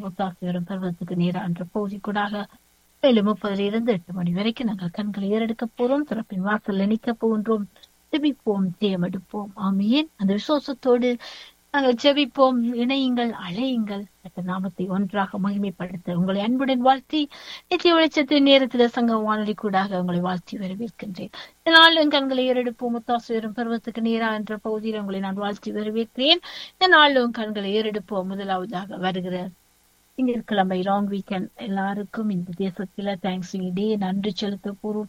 முத்தாசிவரும் பருவத்துக்கு நேரா என்ற பகுதி கூடாக 7:30 இருந்து 8 மணி வரைக்கும் நாங்கள் கண்களை ஏறெடுக்க போறோம். திறப்பின் வாசல் நினைக்க போகின்றோம். ஜெபிப்போம், ஜெயமெடுப்போம். ஆமீன். அந்த விசுவாசத்தோடு நாங்கள் ஜெபிப்போம். இணையுங்கள், அழையுங்கள். கர்த்தர் நாமத்தை ஒன்றாக மகிமைப்படுத்த உங்களை அன்புடன் வாழ்த்தி நித்திய வெளிச்சத்தின் நேரத்தில் சங்க வானொலி கூடாக உங்களை வாழ்த்தி வரவேற்கின்றேன். இதனால் கண்களை ஏறெடுப்போம். முத்தாசிவரும் பருவத்துக்கு நேரா என்ற பகுதியில் உங்களை நான் வாழ்த்தி வரவேற்கிறேன். இதனாலும் கண்களை ஏறெடுப்போம். முதலாவதாக வருகிற திங்கட்கிழமை லாங் வீக்கெண்ட் எல்லாருக்கும் இந்த தேசத்துல தேங்க்ஸ்கிவிங் டே நன்றி செலுத்த போறோம்.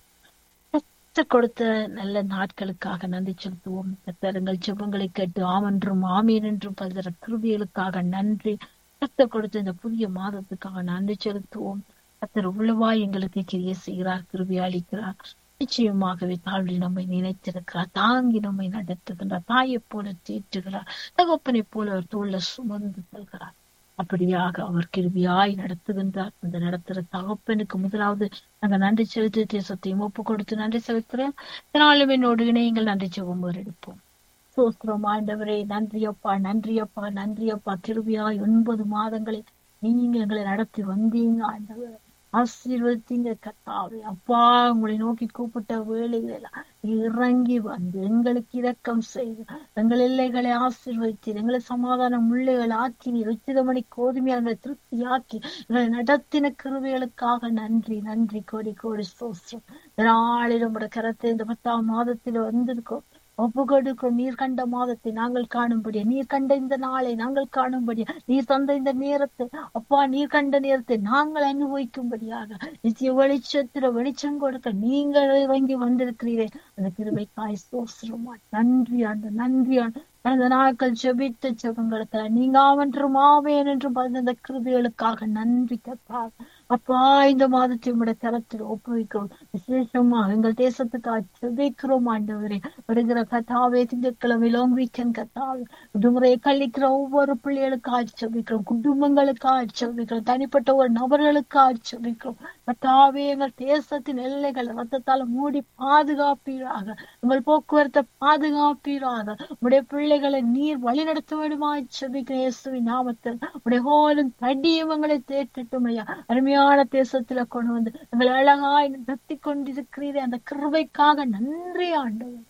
கொடுத்த நல்ல நாட்களுக்காக நன்றி செலுத்துவோம். கர்த்தர் ஜெபங்களை கேட்டு ஆமென்றும் ஆமீன் என்றும் பல்வேறு கிருபைகளுக்காக நன்றி. கர்த்தர் கொடுத்த இந்த புதிய மாதத்துக்காக நன்றி செலுத்துவோம். கர்த்தர் உள்ளவாய் எங்களுக்கு கிரியை செய்கிறார், கிருபை அளிக்கிறார். நிச்சயமாகவே தாழ்வில் நம்மை நினைத்திருக்கிறார், தாங்கி நம்மை நடத்துகின்றார், தாயை போல தேற்றுகிறார், தகப்பனை போல அவர் தோல்ல சுமந்து செல்கிறார். அப்படியாக அவர் கிருபியாய் நடத்துகின்றார். அந்த நடத்துற தகப்பனுக்கு முதலாவது நாங்க நன்றி செலுத்தி தேசத்தையும் ஒப்பு கொடுத்து நன்றி செலுத்துறோம். இதனாலும் என்னோடு இணையங்கள் நன்றி செவம் எடுப்போம். சோஸ்திரம் ஆண்டவரே, நன்றியப்பா, நன்றியப்பா, நன்றியப்பா. கிருபியாய் 9 மாதங்களை நீங்க எங்களை நடத்தி வந்தீங்க ஆண்டவர். ஆசீர்வதிங்க கர்த்தாவே. அப்பா, உங்களை நோக்கி கூப்பிட்ட வேளையில இறங்கி வந்து எங்களுக்கு இரக்கம் செய்து எங்கள் எல்லைகளை ஆசீர்வதித்து எங்களை சமாதான முள்ளைகள் ஆக்கி உச்சிதமணி கோதுமையை எங்களை திருப்தியாக்கி எங்களை நடத்தின கிருபைகளுக்காக நன்றி, நன்றி. கோடி கோடி ஸ்தோத்திரம். நாளில் உங்களோட கரத்தை இந்த 10ஆம் மாதத்தில் வந்திருக்கோம். ஒப்பு கொடுக்கும். நீர் கண்ட மாதத்தை நாங்கள் காணும்படியா, நீர் கண்ட இந்த நாளை நாங்கள் காணும்படியா, நீர் தந்த இந்த நேரத்தை அப்பா, நீர் கண்ட நேரத்தை நாங்கள் அனுபவிக்கும்படியாக நித்திய வெளிச்சத்துல வெளிச்சம் கொடுக்க நீங்கள் இறங்கி வந்திருக்கிறீரே. அந்த கிருபைக்காய் ஸ்தோத்திரமா. நன்றி ஆண்டு, நன்றி ஆண்டு. அந்த நாட்கள் ஜெபித்த ஜெபங்களுக்கு நீங்க ஆவென்றும் ஆவேன் என்றும் அந்த கிருபைகளுக்காக நன்றி கர்த்தா. அப்பா, இந்த மாதத்தை உடைய தரத்தில் ஒப்புவிக்கிறோம். விசேஷமா எங்கள் தேசத்துக்காக ஜெபிக்கிறோம் ஆண்டவரே. வருகிற கர்த்தாவே, திங்கட்கிழமை லாங் வீக்கெண்ட் கர்த்தாவே, விடுமுறையை கழிக்கிற ஒவ்வொரு பிள்ளைகளுக்காக ஜெபிக்கிறோம், குடும்பங்களுக்காக ஜெபிக்கிறோம், தனிப்பட்ட ஒரு நபர்களுக்காக ஜெபிக்கிறோம். கர்த்தாவே, எங்கள் தேசத்தின் எல்லைகள் ரத்தத்தால் மூடி பாதுகாப்பீராக, எங்கள் போக்குவரத்தை பாதுகாப்பீராக. உடைய பிள்ளைகளை நீர் வழி நடத்த வேண்டுமா ஜெபிக்கிறேன் இயேசுவின் நாமத்தில். உடைய ஹோலும் தடியும் எங்களை தேற்றட்டும் ஐயா. அருமையான தேசத்துல கொண்டு வந்து எங்களை அழகாய் நடத்தி கொண்டிருக்கிறீரே, அந்த கிருபைக்காக நன்றி ஆண்டவர்.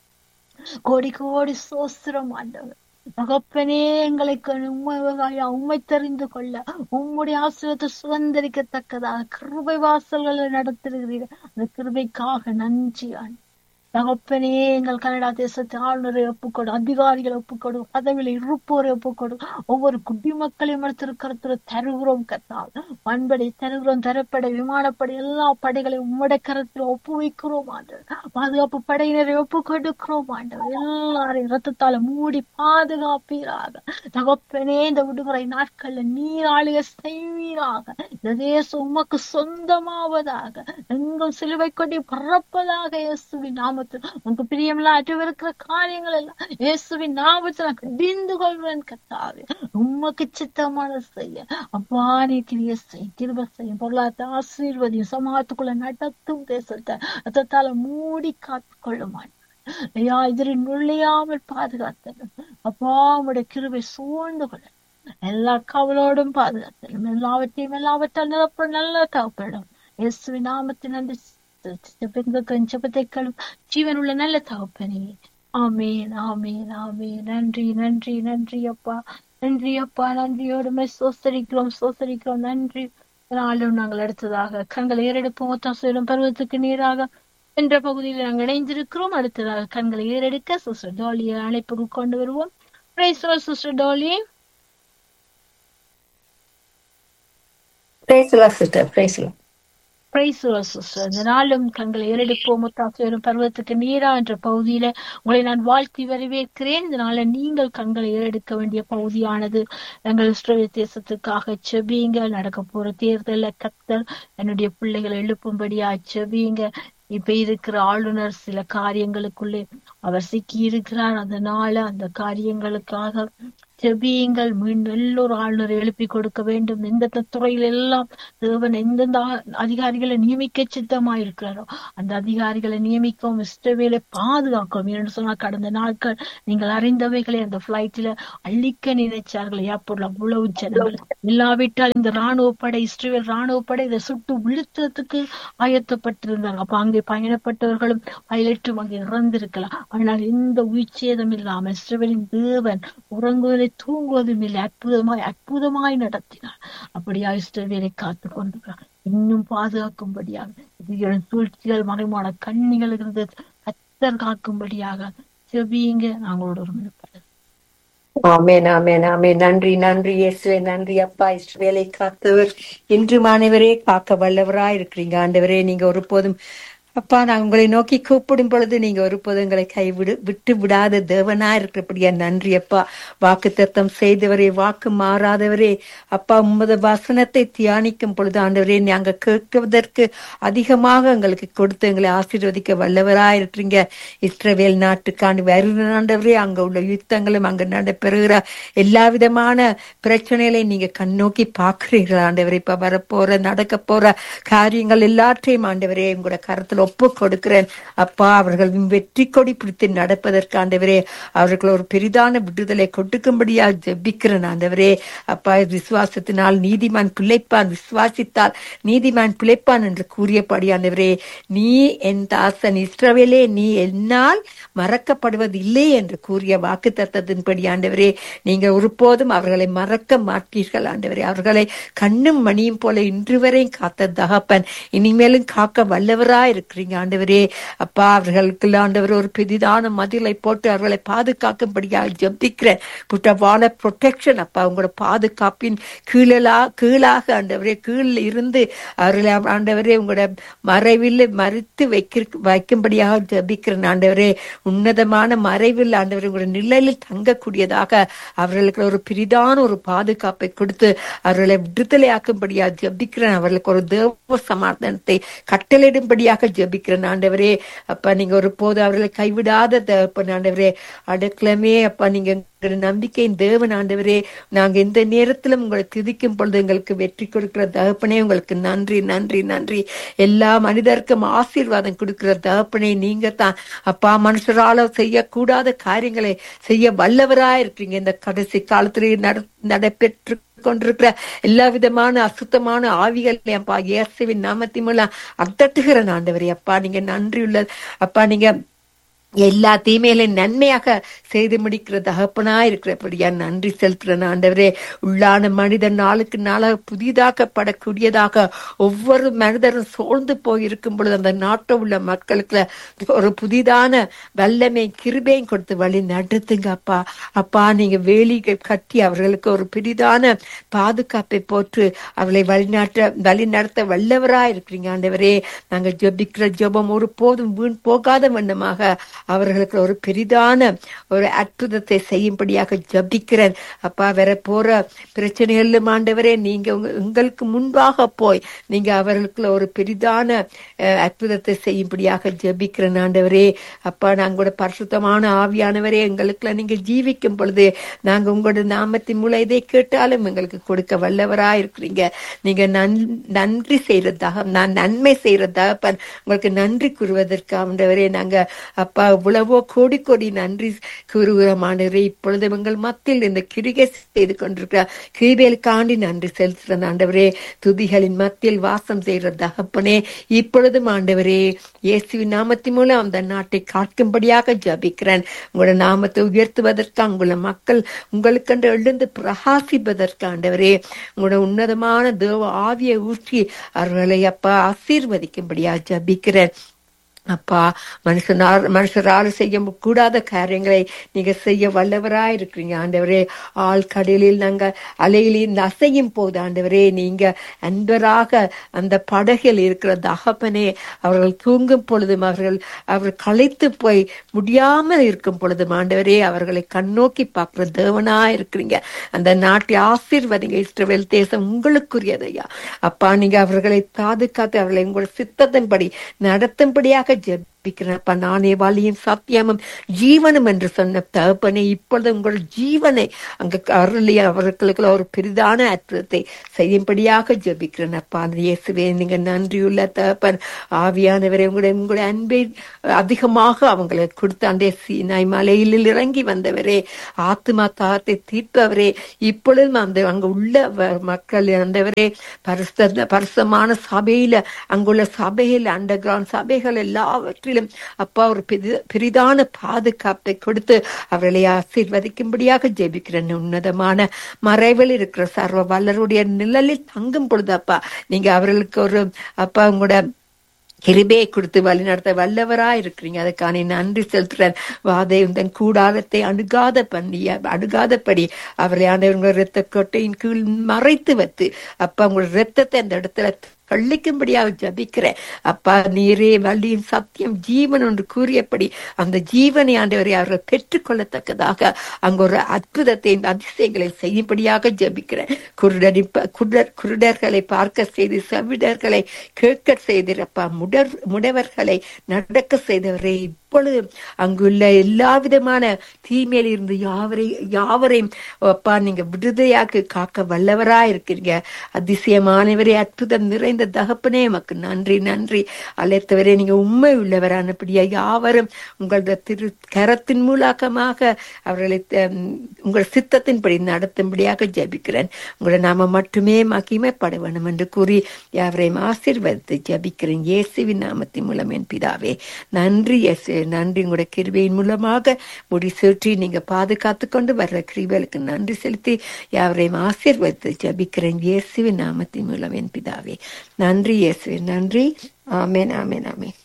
கோடி கோடி ஸ்தோத்திரம் ஆண்டவர். தகப்பனே, எங்களை உம்மை தெரிந்து கொள்ள உம்முடைய ஆசீர்வாதத்தை சுதந்திரிக்கத்தக்கதாக கிருபை வாசல்களை நடத்திருக்கிறீர்கள். அந்த கிருபைக்காக நன்றி ஆண்டவர். தகப்பனே, எங்கள் கனடா தேசத்தை ஆளுநரை ஒப்புக்கொடு, அதிகாரிகளை ஒப்புக்கொடு, பதவியில இருப்போரை ஒப்புக்கொடு, ஒவ்வொரு குடிமக்களையும் எடுத்திருக்கிற தருகிறோம் கர்த்தாவே. பண்படை தருகிறோம், தரப்படை, விமானப்படை, எல்லா படைகளையும் உம்முடைய கரத்தில் ஒப்புவிக்கிறோம் ஆண்டவர். பாதுகாப்பு படையினரை ஒப்புக்கொடுக்கிறோம் ஆண்டவர். எல்லாரையும் ரத்தத்தால மூடி பாதுகாப்பீராக. தகப்பனே, இந்த விடுமுறை நாட்கள்ல நீர் ஆளுகை செய்வீராக. இந்த தேசம் உமக்கு சொந்தமாவதாக, எங்கள் சிலுவை கொடி பறப்பதாக இயேசுவின் நாமத்தில். உனக்கு பிரியமில்ல அற்றுவிருக்கிற காரியங்கள் எல்லாம் இயேசுவின் நாமத்தில் நான் கடிந்து கொள்வேன் கர்த்தாவே. உமக்கு சித்தமான செய்ய அப்பா, நீ கிரிய செய், கிருபை செய்யும், பொருளாதார ஆசீர்வதியும், சமாளத்துக்குள்ள நடத்தும் தேசத்தை ரத்தத்தால மூடி காத்து கொள்ளுமான் ஐயா. எதிரின் நுழையாமல் பாதுகாத்தலும் அப்பா, உடைய கிருபை சூழ்ந்து கொள்ள எல்லா கவலோடும் பாதுகாத்தலும் எல்லாவற்றால் நிரப்ப நல்ல தகப்பனிடம் இயேசுவின் நாமத்தில் நன்றி ஜெபத்தைக்களும் ஜீவன் உள்ள நல்ல தகப்பனே. ஆமேன், ஆமேன், ஆமேன். நன்றி, நன்றி, நன்றி அப்பா, நன்றி அப்பா. நன்றியோடுமே சோசரிக்கிறோம், சோசரிக்கிறோம். நன்றி. நாளும் நாங்கள் அடுத்ததாக கண்களை ஏறெடுப்போம். ஒத்தாசையிலும் பருவத்துக்கு நீராக என்ற பகுதியில் நாங்கள் இணைந்திருக்கிறோம். அடுத்ததாக கண்களை ஏறெடுக்க சிஸ்டர் டாலியை அழைப்புக்கு கொண்டு வருவோம். Price Lord sister tally. Price Lord sister. Price Lord. இந்த நாளும் கண்களை ஏறெடுப்போம். ஒத்தாசையிலும் பருவத்துக்கு நீரா என்ற பகுதியில உங்களை நான் வாழ்த்தி வரவேற்கிறேன். இதனால நீங்கள் கண்களை ஏறெடுக்க வேண்டிய பகுதியானது எங்கள் இஸ்ரவேல் தேசத்துக்காக செபிங்க. நடக்க போற தேர்தல கர்த்தர் என்னுடைய பிள்ளைகளை எழுப்பும்படியா செபிங்க. இப்ப இருக்கிற ஆளுநர் சில காரியங்களுக்குள்ளே அவர் சிக்கி இருக்கிறார். அதனால அந்த காரியங்களுக்காக செபியுங்கள். மீண்டும் எல்லோரும் ஆளுநரை எழுப்பி கொடுக்க வேண்டும். எந்தெந்த துறையில் எல்லாம் தேவன் எந்தெந்த அதிகாரிகளை நியமிக்க சித்தமாயிருக்கிறாரோ அந்த அதிகாரிகளை நியமிக்கவும் இஸ்ரவேலை பாதுகாக்கவும். என்று சொன்னா கடந்த நாட்கள் நீங்கள் அறிந்தவைகளை அந்த பிளைட்ல அழிக்க நினைச்சார்கள். ஏர்போர்ட்ல அவ்வளவு ஜனங்கள். இல்லாவிட்டால் இந்த ராணுவ படை, இஸ்ரேல் ராணுவ படை இதை சுட்டு வீழ்த்துறதுக்கு ஆயத்தப்பட்டிருந்தாங்க. அப்ப அங்கே பயணப்பட்டவர்களும் பைலட்டும் அங்கே இறந்திருக்கலாம். ஆனால் இந்த உயிர்ச்சேதம் இல்லாமல் இஸ்ரவேலின் தேவன் உறங்குவதை தூங்குவதும் இல்லை, அற்புதமாய் நடத்தினார். அப்படியா இஸ்ரவேலை காத்து கொண்டிருக்கிறார். இன்னும் பாதுகாக்கும்படியாக எதிரிகளின் சூழ்ச்சிகள், மறைமான கண்ணிகள் இருந்து கத்தர் காக்கும்படியாக செபியுங்க. நாங்களோட ஒரு மினப்பட. ஆமென், ஆமென், ஆமென். நன்றி, நன்றி இயேசுவே, நன்றி அப்பா. இஸ்ரவேலை காத்தவர் இன்று மாணவரே காக்க வல்லவராய் இருக்கிறீங்க ஆண்டவரே. நீங்க ஒருபோதும் அப்பா நான் உங்களை நோக்கி கூப்பிடும் பொழுது நீங்க ஒருபோதும் எங்களை விட்டு விடாத தேவனா இருக்கிறபடியா நன்றி அப்பா. வாக்கு தத்தம் செய்தவரே, வாக்கு மாறாதவரே அப்பா, உமது வசனத்தை தியானிக்கும் பொழுது ஆண்டவரே நாங்க கேட்குவதற்கு அதிகமாக எங்களுக்கு கொடுத்து எங்களை ஆசீர்வதிக்க வல்லவராய் இருக்கிறீங்க. இஸ்ரவேல் நாட்டுக்காண்டு வருகிற ஆண்டவரே, அங்க உள்ள யுத்தங்களும் அங்க நடைபெறுகிற எல்லா விதமான பிரச்சனைகளையும் நீங்க கண்ணோக்கி பாக்குறீங்களா ஆண்டவரே. இப்ப வரப்போற நடக்க போற காரியங்கள் எல்லாற்றையும் ஆண்டவரே உங்களோட கருத்துல ஒப்பு கொடுக்கிறேன் அப்பா. அவர்கள் வெற்றி கொடி பிடித்து நடப்பதற்கு ஆண்டவரே அவர்கள் ஒரு பெரிதான விடுதலை கொடுக்கும்படியா ஜெபிக்கிறேன் ஆண்டவரே. அப்பா, விசுவாசத்தினால் நீதிமான் பிழைப்பான், விசுவாசித்தால் நீதிமான் பிழைப்பான் என்று கூறியபடி ஆண்டவரே, நீ என் தாசன் இஸ்ரவேலே, நீ என்னால் மறக்கப்படுவது இல்லை என்று கூறிய வாக்கு தத்தத்தின்படி ஆண்டவரே நீங்க ஒருபோதும் அவர்களை மறக்க மாட்டீர்கள் ஆண்டவரே. அவர்களை கண்ணும் மணியும் போல இன்று வரை காத்த தகப்பன் இனிமேலும் காக்க வல்லவரா இருக்கிறீங்க ஆண்டவரே. அப்பா, அவர்களுக்கு ஆண்டவர் ஒரு பெரிதான மதிலை போட்டு அவர்களை பாதுகாக்கும்படியாக ஜெபிக்கிறேன். புட்டவான ப்ரொடெக்ஷன் அப்பா, உங்களோட பாதுகாப்பின் கீழாக ஆண்டவரே, கீழ் இருந்து அவர்களை ஆண்டவரே உங்களோட மறைவில் மறைத்து வைக்கும்படியாக ஜெபிக்கிறேன் ஆண்டவரே. உன்னதமான மறைவில் ஆண்டவரே உங்களோட நிழலில் தங்கக்கூடியதாக அவர்களுக்கு ஒரு பெரிதான ஒரு பாதுகாப்பை கொடுத்து அவர்களை விடுதலையாக்கும்படியாக ஜெபிக்கிறேன். அவர்களுக்கு ஒரு தேவ சமாதானத்தை கட்டளையிடும்படியாக ஜெபிக்கிறேன் ஆண்டவரே. அப்பா, நீங்க ஒரு போது அவர்களை கைவிடாத தகப்பன் ஆண்டவரே. அடக்கிழமே அப்பா, நீங்க நம்பிக்கையின் தேவன் ஆண்டவரே. நாங்க எந்த நேரத்திலும் உங்களை துதிக்கும் பொழுது எங்களுக்கு வெற்றி கொடுக்கிற தகப்பனே, உங்களுக்கு நன்றி, நன்றி, நன்றி. எல்லா மனிதருக்கும் ஆசீர்வாதம் கொடுக்கிற தகப்பனே நீங்க தான் அப்பா. மனுஷரால செய்யக்கூடாத காரியங்களை செய்ய வல்லவராய் இருக்கீங்க. இந்த கடைசி காலத்திலே நடைபெற்று கொண்டிருக்கிற எல்லா விதமான அசுத்தமான ஆவிகளை அப்பா இயேசுவின் நாமத்தின் மூலம் அகற்றுகிற ஆண்டவரே. அப்பா, நீங்க நன்றி உள்ள அப்பா. நீங்க எல்லா தீமையிலும் நன்மையாக செய்து முடிக்கிற தகப்பனா இருக்கிறபடியா நன்றி செலுத்துற ஆண்டவரே. உள்ளான மனிதன் நாளுக்கு நாளாக புதிதாக்கப்படக்கூடியதாக ஒவ்வொரு மனிதரும் சோர்ந்து போயிருக்கும் பொழுது அந்த நாட்டில் உள்ள மக்களுக்கு ஒரு புதிதான வல்லமை கிருபையும் கொடுத்து வழி நடத்துங்க அப்பா. அப்பா, நீங்க வேலிகள் கட்டி அவர்களுக்கு ஒரு பெரிதான பாதுகாப்பை போட்டு அவளை வழி நடத்த வல்லவரா இருக்கிறீங்க ஆண்டவரே. நாங்க ஜெபிக்கிற ஜெபம் ஒரு போதும் வீண் போகாத வண்ணமாக அவர்களுக்கு ஒரு பெரிதான ஒரு அற்புதத்தை செய்யும்படியாக ஜபிக்கிறேன் அப்பா. வர போற பிரச்சனைகளும் ஆண்டவரே நீங்க உங்களுக்கு முன்பாக போய் நீங்க அவர்களுக்கு ஒரு பெரிதான அற்புதத்தை செய்யும்படியாக ஜபிக்கிறேன் ஆண்டவரே. அப்பா, நாங்களோட பரிசுத்தமான ஆவியானவரே எங்களுக்கு நீங்க ஜீவிக்கும் பொழுது நாங்க உங்களோட நாமத்தின் மூலம் இதை கேட்டாலும் எங்களுக்கு கொடுக்க வல்லவரா இருக்கிறீங்க. நீங்க நன்றி செய்யறதாக நான் நன்மை செய்யறதாக உங்களுக்கு நன்றி கூறுவதற்கு ஆண்டவரே நாங்க அப்பா இவ்வளவோ கோடி கோடி நன்றி கூறுகிறோம் ஆண்டவரே. இப்பொழுது எங்கள் மத்தியில் இந்த கிரிகை செய்து கொண்டிருக்கிற கிருபைகளுக்காண்டி நன்றி செலுத்துகிறேன் ஆண்டவரே. துதிகளின் மத்தியில் வாசம் செய்கிற தகப்பனே, இப்பொழுதும் ஆண்டவரே இயேசுவின் நாமத்தின் மூலம் அந்த நாட்டை காக்கும்படியாக ஜபிக்கிறேன். உங்களோட நாமத்தை உயர்த்துவதற்கு உங்களோட மக்கள் உங்களுக்கென்று எழுந்து பிரகாசிப்பதற்கு ஆண்டவரே உங்களோட உன்னதமான தேவ ஆவியை ஊற்றி அவர்களை அப்பா ஆசீர்வதிக்கும்படியாக ஜபிக்கிறேன் அப்பா. மனுஷரால் செய்ய கூடாத காரியங்களை நீங்க செய்ய வல்லவராய் இருக்கிறீங்க ஆண்டவரே. ஆழ்கடலில் நாங்க அலையிலிருந்து அசையும் போது ஆண்டவரே நீங்க அன்பராக அந்த படகில் இருக்கிற தகப்பனே அவர்கள் தூங்கும் பொழுதும் அவர்கள் களைத்து போய் முடியாமல் இருக்கும் பொழுதும் ஆண்டவரே அவர்களை கண்ணோக்கி பார்க்கிற தேவனா இருக்கிறீங்க. அந்த நாட்டை ஆசீர்வதிங்க. இஸ்ரவேல் தேசம் உங்களுக்குரியதையா அப்பா. நீங்க அவர்களை பாதுகாத்து அவர்களை உங்களோட சித்தத்தின்படி நடத்தும்படியாக ஜெபிக்கிறேன்ப்பா. நானே வழியும் சத்தியமும் ஜீவனும் என்று சொன்ன தகப்பனே, இப்பொழுது உங்கள் ஜீவனை அங்க அருளி அவர்களுக்கு ஒரு பெரிதான அற்புதத்தை செய்யும்படியாக ஜெபிக்கிறேன் அப்பா. அந்த இயேசுவே, நீங்க நன்றியுள்ள தகப்பன். ஆவியானவரை உங்களுடைய அன்பை அதிகமாக அவங்களுக்கு கொடுத்த அந்த சீனாய் மலையில் இறங்கி வந்தவரே, ஆத்மா தாகத்தை தீர்ப்பவரே, இப்பொழுதும் அந்த அங்க உள்ள மக்கள் ஆண்டவரே, பரிசுத்தமான சபையில, அங்குள்ள சபையில், அண்டர் கிரவுண்ட் சபைகள் எல்லாவற்றிலும் அப்பா ஒரு பெரிதான பாதுகாப்பை கொடுத்து அவர்களை ஆசீர்வதிக்கும்படியாக ஜெபிக்கிறேன். உன்னதமான மறைவில் இருக்கிற சர்வ வல்லருடைய நிழலில் தங்கும் பொழுது அப்பா, நீங்க அவர்களுக்கு ஒரு அப்பா உங்களோட கிருபையை கொடுத்து வழி நடத்த வல்லவரா இருக்கிறீங்க. அதுக்கான நன்றி செலுத்துறேன். வாதை உந்தன் கூடாரத்தை அணுகாதபடி அவரை ஆண்டவர்கள் இரத்த கொட்டையின் கீழ் மறைத்து வைத்து அப்பா உங்களோட இரத்தத்தை அந்த இடத்துல கள்ளிக்கும்படியாக ஜபிக்கிறேன் அப்பா. நீரே வழியும் சத்தியம் ஜீவன் என்று கூறியபடி அந்த ஜீவனை ஆண்டவரை அவர்கள் பெற்றுக்கொள்ளத்தக்கதாக அங்க ஒரு அற்புதத்தை அதிசயங்களை செய்யும்படியாக ஜபிக்கிறேன். குருடர்களை பார்க்க செய்து, செவிடர்களை கேட்க செய்திருப்பா, முடவர்களை நடக்க செய்தவரை இப்பொழுது அங்குள்ள எல்லா விதமான தீமையில இருந்து யாவரையும் அப்பா நீங்க விடுதலையாக்கு காக்க வல்லவரா இருக்கிறீங்க. அதிசயமானவரே, அற்புதம் நிறைந்த தகப்பனே, எமக்கு நன்றி நன்றி. அழைத்தவரே, நீங்க உண்மை உள்ளவரானபடியா யாவரும் உங்களது திரு கரத்தின் மூலமாக அவர்களை உங்கள் சித்தத்தின்படி நடத்தும்படியாக ஜபிக்கிறேன். உங்களை நாம மட்டுமே மகிமைப்பட வேண்டும் என்று கூறி யாவரையும் ஆசீர்வதித்து ஜபிக்கிறேன் இயேசுவின் நாமத்தின் மூலம் என் பிதாவே. நன்றி இயேசு, நன்றி. உங்களுடைய கிருபையின் மூலமாக முடிசூற்றி நீங்க பாதுகாத்து கொண்டு வர்ற கிருபைகளுக்கு நன்றி செலுத்தி யாவரையும் ஆசீர்வதித்து ஜபிக்கிறேன் இயேசுவின் நாமத்தின் மூலம் என் பிதாவே. நன்றி இயேசுவே, நன்றி. ஆமேன், ஆமேன், ஆமேன்.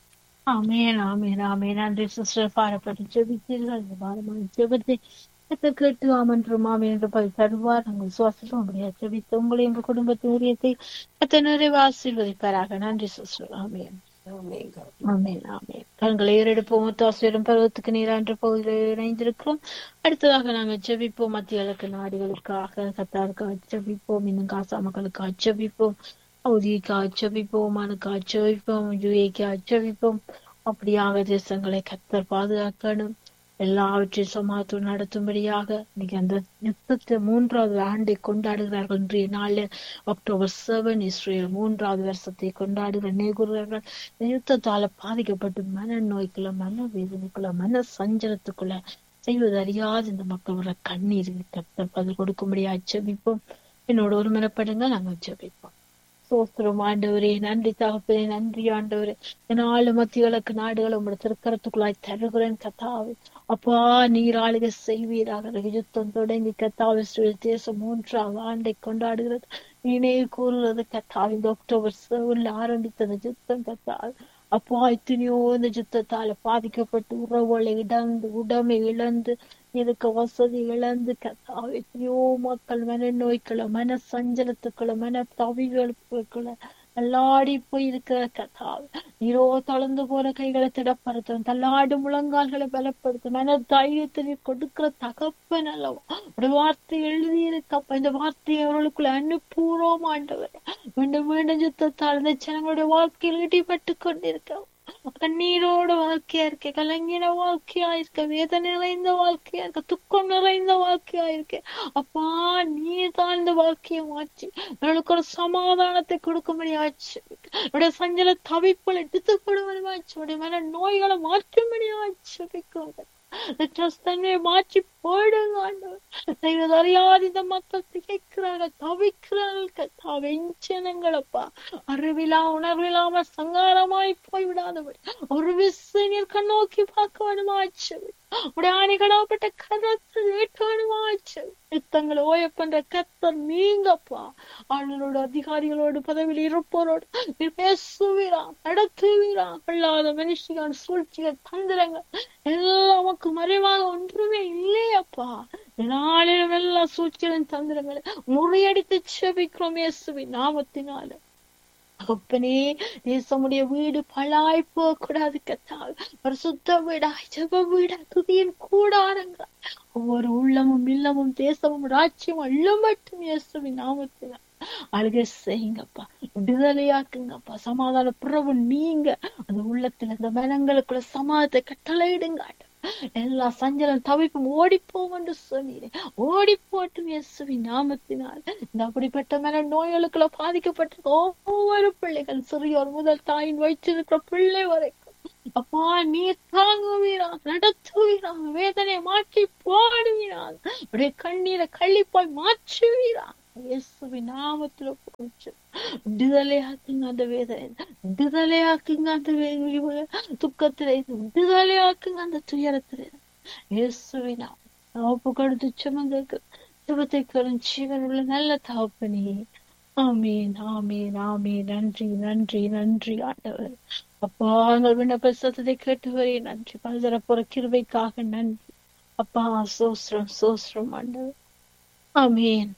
ஆமேன், ஆமேன், ஆமேன். நன்றி சிஸ்டர். பாடப்பட்டு ஜெபித்தீர்கள். இந்த பாரமான ஜெபத்தை கேட்டு ஆமன்றும் ஆமேன் என்று பதில் தருவார். நாங்கள் சுவாசம் அப்படியா ஜெபித்து உங்களை எங்கள் குடும்பத்தின் ஊழியத்தை கத்த நிறைவு ஆசீர்வதிப்பாராக. நன்றி சிஸ்டர். ஆமேன், ஆமேன், ஆமேன். கண்களை ஏறெடுப்போம். தாசிரும் பருவத்துக்கு நீரான்ற பகுதியில் இணைந்திருக்கிறோம். அடுத்ததாக நாங்கள் ஜெபிப்போம். மத்திய கிழக்கு நாடுகளுக்காக, கத்தாருக்காக ஜெபிப்போம். இன்னும் காசா மக்களுக்காக ஜெபிப்போம். சவுதிக்காக ஜெபிப்போம். மனுக்காக ஜெபிப்போம். யுஏக்காக ஜெபிப்போம். அப்படியாக தேசங்களை கத்தர் பாதுகாக்கணும். எல்லாவற்றையும் சமாதானம் நடத்தும்படியாக இன்னைக்கு அந்த யுத்தத்தை 3வது ஆண்டை கொண்டாடுகிறார்கள். இன்றைய நாள்ல October 7 இஸ்ரேல் 3வது வருஷத்தை கொண்டாடுகிறார்கள். இந்த யுத்தத்தால பாதிக்கப்பட்டு மன நோய்க்குள்ள, மன வேதனைக்குள்ள, மன சஞ்சலத்துக்குள்ள செய்வது அறியாது இந்த மக்களோட கண்ணீர் கத்தர் பதில் கொடுக்கும்படியா ஜெபிப்போம். என்னோட ஒரு மனப்படுங்க, நாங்கள் ஜெபிப்போம். சோஸ்திரம் ஆண்டவரே, நன்றி தகப்பனே, நன்றி ஆண்டவரே. நாலு மத்திய கிழக்கு நாடுகளை உங்களோட திருக்கரத்துக்குள்ளாய் தருகிறேன் கத்தாவே. அப்பா, நீர் ஆளுகை செய்வீராக. யுத்தம் தொடங்கி கத்தாவே தேசம் 3வது ஆண்டை கொண்டாடுகிறது. நினைவு கூறுகிறது கத்தாவே. இந்த October 7 ஆரம்பித்த அந்த யுத்தம் கத்தாவே அப்பா, எத்தனையோ இந்த யுத்தத்தால பாதிக்கப்பட்டு உறவுகளை இழந்து, உடமை இழந்து, இருக்க வசதி இழந்து கத்தாவே எத்தனையோ மக்கள் மன நோய்க்குள்ள, மன சஞ்சலத்துக்குள்ள, மன தவிகளுக்குள்ள தள்ளாடி போயிருக்கிற கத்தாவே நீரோ தளர்ந்து போற கைகளை திடப்படுத்தும், தள்ளாடு முழங்கால்களை பலப்படுத்தும், மன தைரியத்தை நீர் கொடுக்கிற தகப்பன் அல்லவா. ஒரு வார்த்தை எழுதியிருக்கப்ப இந்த வார்த்தையை அவர்களுக்குள்ள அனுப்பூர்வம் ஆண்டவர். மீண்டும் மீண்டும் யுத்தத்தால் இந்த ஜனங்களுடைய வாழ்க்கையில் இடிபட்டு கொண்டிருக்க கண்ணீரோட வாழ்க்கையா இருக்க, கலங்கின வாழ்க்கையா இருக்க, வேதனை நிறைந்த வாழ்க்கையா இருக்க, துக்கம் நிறைந்த வாழ்க்கையா இருக்க. அப்பா, நீ தான் இந்த வாழ்க்கையை மாற்றி அவர்களுக்கு ஒரு சமாதானத்தை கொடுக்கும்படி ஆச்சு. அவருடைய சஞ்சல தவிப்புகள் எடுத்துக்கொடும்படியாச்சு. அவருடைய மன நோய்களை மாற்றும்படி ஆச்சு. தன்மையை மாற்றி போயிடுங்க ஆண்டவர். செய்வது அறியாது இந்த மக்கள் திகைக்கிறார்கள், தவிக்கிறார்கள். வெஞ்சனங்களப்பா, அறிவிலா உணர்வில்லாம சங்காரமாய் போய்விடாதபடி ஒரு விசையில் கண்ணோக்கி பார்க்க வேணுமாச்சு. உடைய ஆணைகளாப்பட்ட கரத்தில் ஏற்க வேணுமாச்சு. யுத்தங்களை ஓய பண்ற கத்தர் நீங்கப்பா. ஆளுநரோட அதிகாரிகளோடு பதவியில் இருப்போரோடு நீ பேசுவீரா, நடத்துவீரா. கொள்ளாத மனுஷிகள், சூழ்ச்சிகள், தந்திரங்கள் எல்லாம் நமக்கு மறைவாக ஒன்றுமே இல்லையப்பா. நாளிலும் எல்லா சூழ்ச்சிகளின் தந்திரங்களை முறியடித்து செபிக்கிறோம் இயேசுவின் நாமத்தினால. அப்பனே, தேசமுடைய வீடு பழாய் போக கூடாது கத்தாவே. பரிசுத்த வீடா, ஜெப வீடா, துதியின் கூடாரங்கள் ஒவ்வொரு உள்ளமும் இல்லமும் தேசமும் ராஜ்யம் அள்ள மட்டும் இயேசுவின் நாமத்தினால அழுகை செய்யுங்கப்பா, விடுதலையாக்குங்கப்பா, சமாதான பிரபு நீங்க அந்த உள்ளத்துல இந்த மனங்களுக்குள்ள சமாதத்தை கட்டளையிடுங்க. எல்லா சஞ்சலம் தவிப்பும் ஓடிப்போம் என்று சொன்னீரே, ஓடி போட்டும் இயேசுவின் நாமத்தினால். இந்த அப்படிப்பட்ட மன நோய்களுக்குள்ள பாதிக்கப்பட்டிருக்க ஒவ்வொரு பிள்ளைகள், சிறியோர் முதல் தாயின் வயிற்றிருக்கிற பிள்ளை வரைக்கும் அப்பா நீர் தாங்குவீராக, நடத்துவீராக, வேதனை மாற்றி போடுவீராக, உடைய கண்ணீரை கள்ளிப்பாய் மாற்றுவீராக. இயேசுவின் நாமத்துல போச்சு விடுதலையாக்குங்க அந்த வேதனை, விடுதலையாக்குங்க அந்த துக்கத்திலே, விடுதலையாக்குங்க அந்த துயரத்திலே. இயேசுவின் ஒப்பு கொடுத்து சுமங்களுக்கு சுபத்தை கரும் ஜீவன் உள்ள நல்ல தகப்பனே. ஆமீன், ஆமீன், ஆமீன். நன்றி, நன்றி, நன்றி ஆண்டவர். அப்பா உங்கள் விண்ணப்ப சத்தத்தை கேட்டவரே நன்றி. பலதரப்புற கிருபைக்காக நன்றி அப்பா. சோஸ்ரம் சோஸ்ரம் ஆண்டவர். ஆமீன்.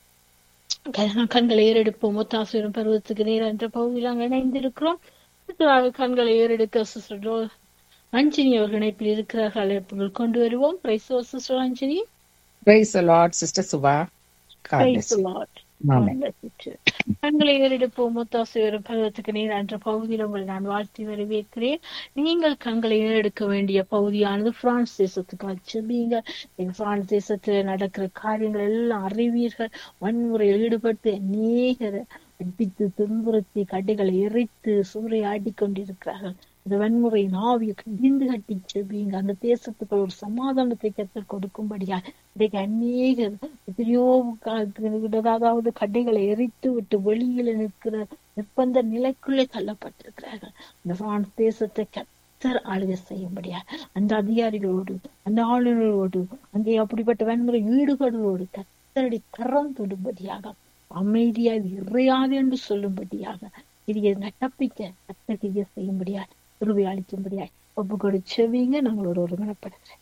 கண்களை ஏறெடுப்போம். ஒத்தாசுரம் பருவத்துக்கு நேரம் என்ற பகுதியில் நாங்கள் இணைந்திருக்கிறோம். கண்களை ஏறெடுக்க சிஸ்டர் அஞ்சினி அவர்கள் இணைப்பில் இருக்கிறார்கள். அழைப்புகள் கொண்டு வருவோம். Price sister அஞ்சினி. Praise the Lord, Sister Suba. God price bless you. Lord. Amen. கண்களை ஏறெடுப்போம். ஒத்தாசுரம் பருவத்துக்கு நேரம் என்ற பகுதியில் உங்களை நான் வாழ்த்தி வரவேற்கிறேன். நீங்கள் கண்களை ஏறெடுக்க வேண்டிய பகுதியானது பிரான்ஸ் தேசத்துக்கு செபியுங்க. பிரான்ஸ் தேசத்துல நடக்கிற காரியங்கள் எல்லாம் அறிவீர்கள். வன்முறையில் ஈடுபட்டு அநேகரை அடித்து துன்புறுத்தி கடைகளை எரித்து சூறையாடி கொண்டிருக்கிறார்கள். இந்த வன்முறையின் ஆவியை கடிந்து கட்டி செபியுங்க. அந்த தேசத்துக்கு ஒரு சமாதானத்தை கற்றுக் கொடுக்கும்படியா இன்றைக்கு அநேகர் எத்தனையோ அதாவது கடைகளை எரித்து விட்டு வெளியில நிற்கிற நிர்பந்த நிலைக்குள்ளே தள்ளப்பட்டிருக்கிறார்கள். இந்த பிரான்ஸ் தேசத்தை கத்தர் ஆளுகை செய்யும்படியா அந்த அதிகாரிகளோடு அந்த ஆளுநரோடு அங்கே அப்படிப்பட்ட வன்முறை ஈடுபாடுகளோடு கத்தரடி கரம் தொடும்படியாக அமைதியா இறையாது என்று சொல்லும்படியாக இதை நடப்பிக்க கத்தர் செய்யும்படியா கிருபை அளிக்கும்படியா ஒப்பு கொடுச்சவீங்க. நம்மளோட ஒரு மனப்படுறேன்.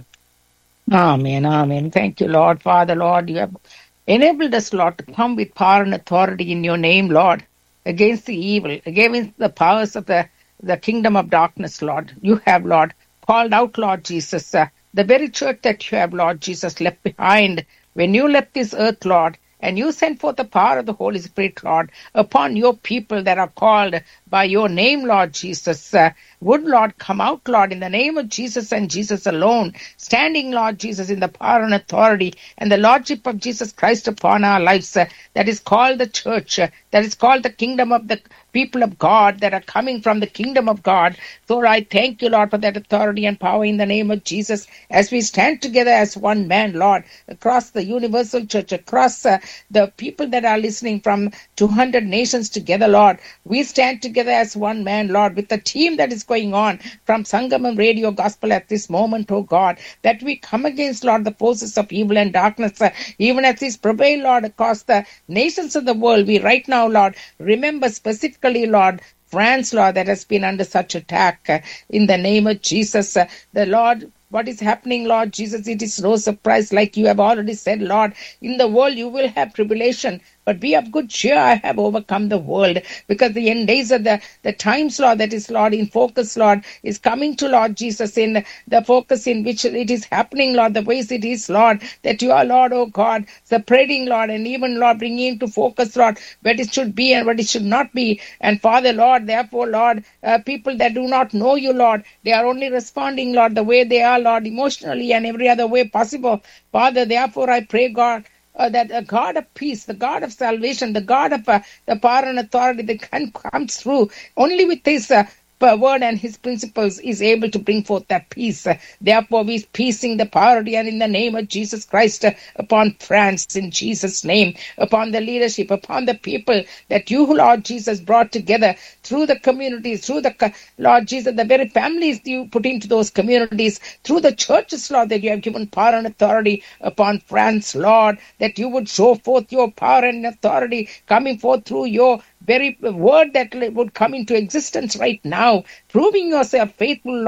Amen. Amen. Thank you, Lord. Father, Lord, you have enabled us, Lord, to come with power and authority in your name, Lord, against the evil, against the powers of the kingdom of darkness, Lord. You have, Lord, called out, Lord Jesus, the very church that you have, Lord Jesus, left behind when you left this earth, Lord. And you sent forth the power of the Holy Spirit, Lord, upon your people that are called by your name, Lord Jesus. Would, Lord, come out, Lord, in the name of Jesus and Jesus alone, standing, Lord Jesus, in the power and authority and the Lordship of Jesus Christ upon our lives. That is called the church, that is called the kingdom of the people of God that are coming from the kingdom of God. So I thank you, Lord, for that authority and power in the name of Jesus as we stand together as one man, Lord, across the universal church, across the people that are listening from 200 nations together, Lord. We stand together as one man, Lord, with the team that is going on from Sangamam Radio Gospel at this moment, oh God, that we come against, Lord, the forces of evil and darkness, even as these prevail, Lord, across the nations of the world. We right now, Lord, remember specifically, Lord, France, Lord, that has been under such attack in the name of Jesus. The Lord, what is happening, Lord Jesus, it is no surprise, like you have already said, Lord. In the world you will have tribulation, but be of good cheer, I have overcome the world. Because the end days of the times, Lord, that is, Lord, in focus, Lord, is coming to, Lord Jesus, in the focus in which it is happening, Lord, the ways it is, Lord, that you are, Lord, oh God, separating, Lord, and even, Lord, bringing into focus, Lord, what it should be and what it should not be. And Father, Lord, therefore, Lord, people that do not know you, Lord, they are only responding, Lord, the way they are, Lord, emotionally and every other way possible. Father, therefore, I pray, God, that the God of peace, the God of salvation, the God of the power and authority that can come through only with this word and his principles is able to bring forth that peace. Therefore, we peacing the priority and in the name of Jesus Christ upon France, in Jesus' name, upon the leadership, upon the people that you, Lord Jesus, brought together through the communities, through the, Lord Jesus, the very families you put into those communities, through the churches, Lord, that you have given power and authority upon France, Lord, that you would show forth your power and authority coming forth through your very word that would come into existence right now, proving yourself faithful, Lord,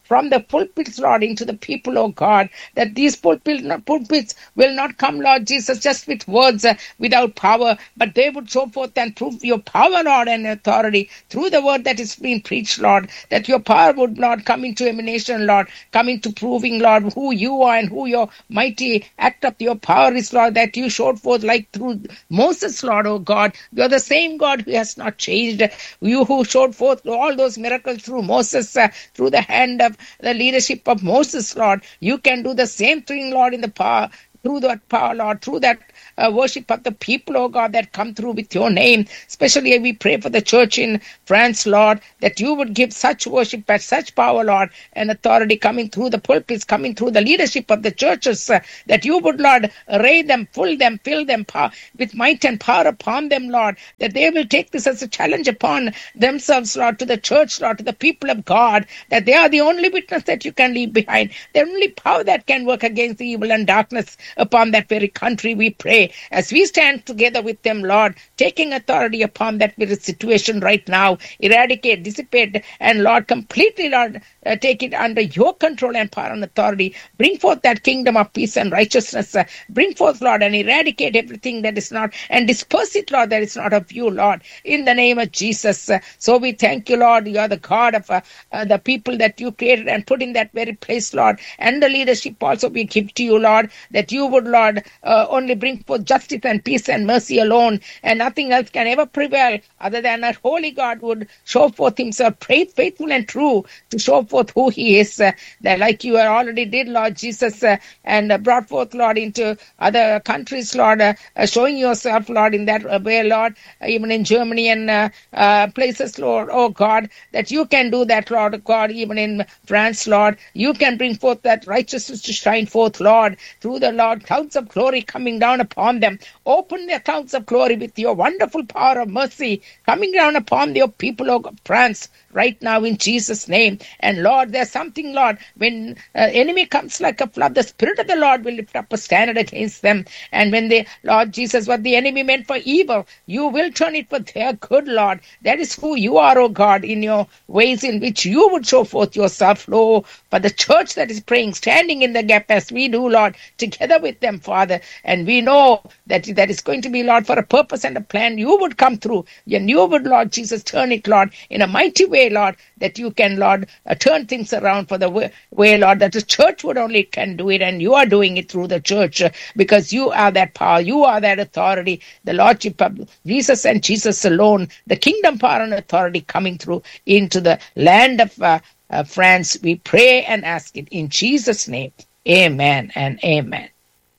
from the pulpits, Lord, into the people, oh God, that these pulpits will not come, Lord Jesus, just with words without power, but they would show forth and prove your power, Lord, and authority through the word that is being preached, Lord, that your power would not come into emanation, Lord, come into proving, Lord, who you are and who your mighty act of your power is, Lord, that you showed forth like through Moses, Lord, oh God. You're the same God who has not changed. You who showed forth all those miracles through Moses, through the hand of the leadership of Moses, Lord. You can do the same thing, Lord, in the power, through that power, Lord, through that worship of the people, oh God, that come through with your name. Especially we pray for the church in France, Lord, that you would give such worship and such power, Lord, and authority coming through the pulpits, coming through the leadership of the churches, that you would, Lord, array them, fill them with might and power upon them, Lord, that they will take this as a challenge upon themselves, Lord, to the church, Lord, to the people of God, that they are the only witness that you can leave behind, the only power that can work against the evil and darkness upon that very country. We pray as we stand together with them, Lord, taking authority upon that very situation right now, eradicate, dissipate, and Lord, completely, Lord, take it under your control and power and authority. Bring forth that kingdom of peace and righteousness. Bring forth, Lord, and eradicate everything that is not, and disperse it, Lord, that is not of you, Lord, in the name of Jesus. So we thank you, Lord. You are the God of the people that you created and put in that very place, Lord, and the leadership also we give to you, Lord, that you would, Lord, only bring forth justice and peace and mercy alone, and nothing else can ever prevail other than our holy God would show forth himself faithful and true to show forth who he is, that like you already did, Lord Jesus, and brought forth, Lord, into other countries, Lord, showing yourself, Lord, in that way, Lord, even in Germany and places, Lord, oh God, that you can do that, Lord God, even in France, Lord, you can bring forth that righteousness to shine forth, Lord, through the Lord, clouds of glory coming down upon them. Open the clouds of glory with your wonderful power of mercy coming down upon your people of France right now in Jesus' name. And Lord, there's something, Lord, when enemy comes like a flood, the Spirit of the Lord will lift up a standard against them. And when they, Lord Jesus, what the enemy meant for evil, you will turn it for their good, Lord. That is who you are, oh God, in your ways in which you would show forth yourself, Lord, for the church that is praying, standing in the gap as we do, Lord, together with them, Father. And we know that that is going to be, Lord, for a purpose and a plan. You would come through, and you would, Lord Jesus, turn it, Lord, in a mighty way, Lord, that you can, Lord, turn things around for the way, Lord, that the church would only can do it, and you are doing it through the church, because you are that power, you are that authority, the Lordship of Jesus and Jesus alone, the kingdom power and authority coming through into the land of France. We pray and ask it in Jesus' name. Amen and amen.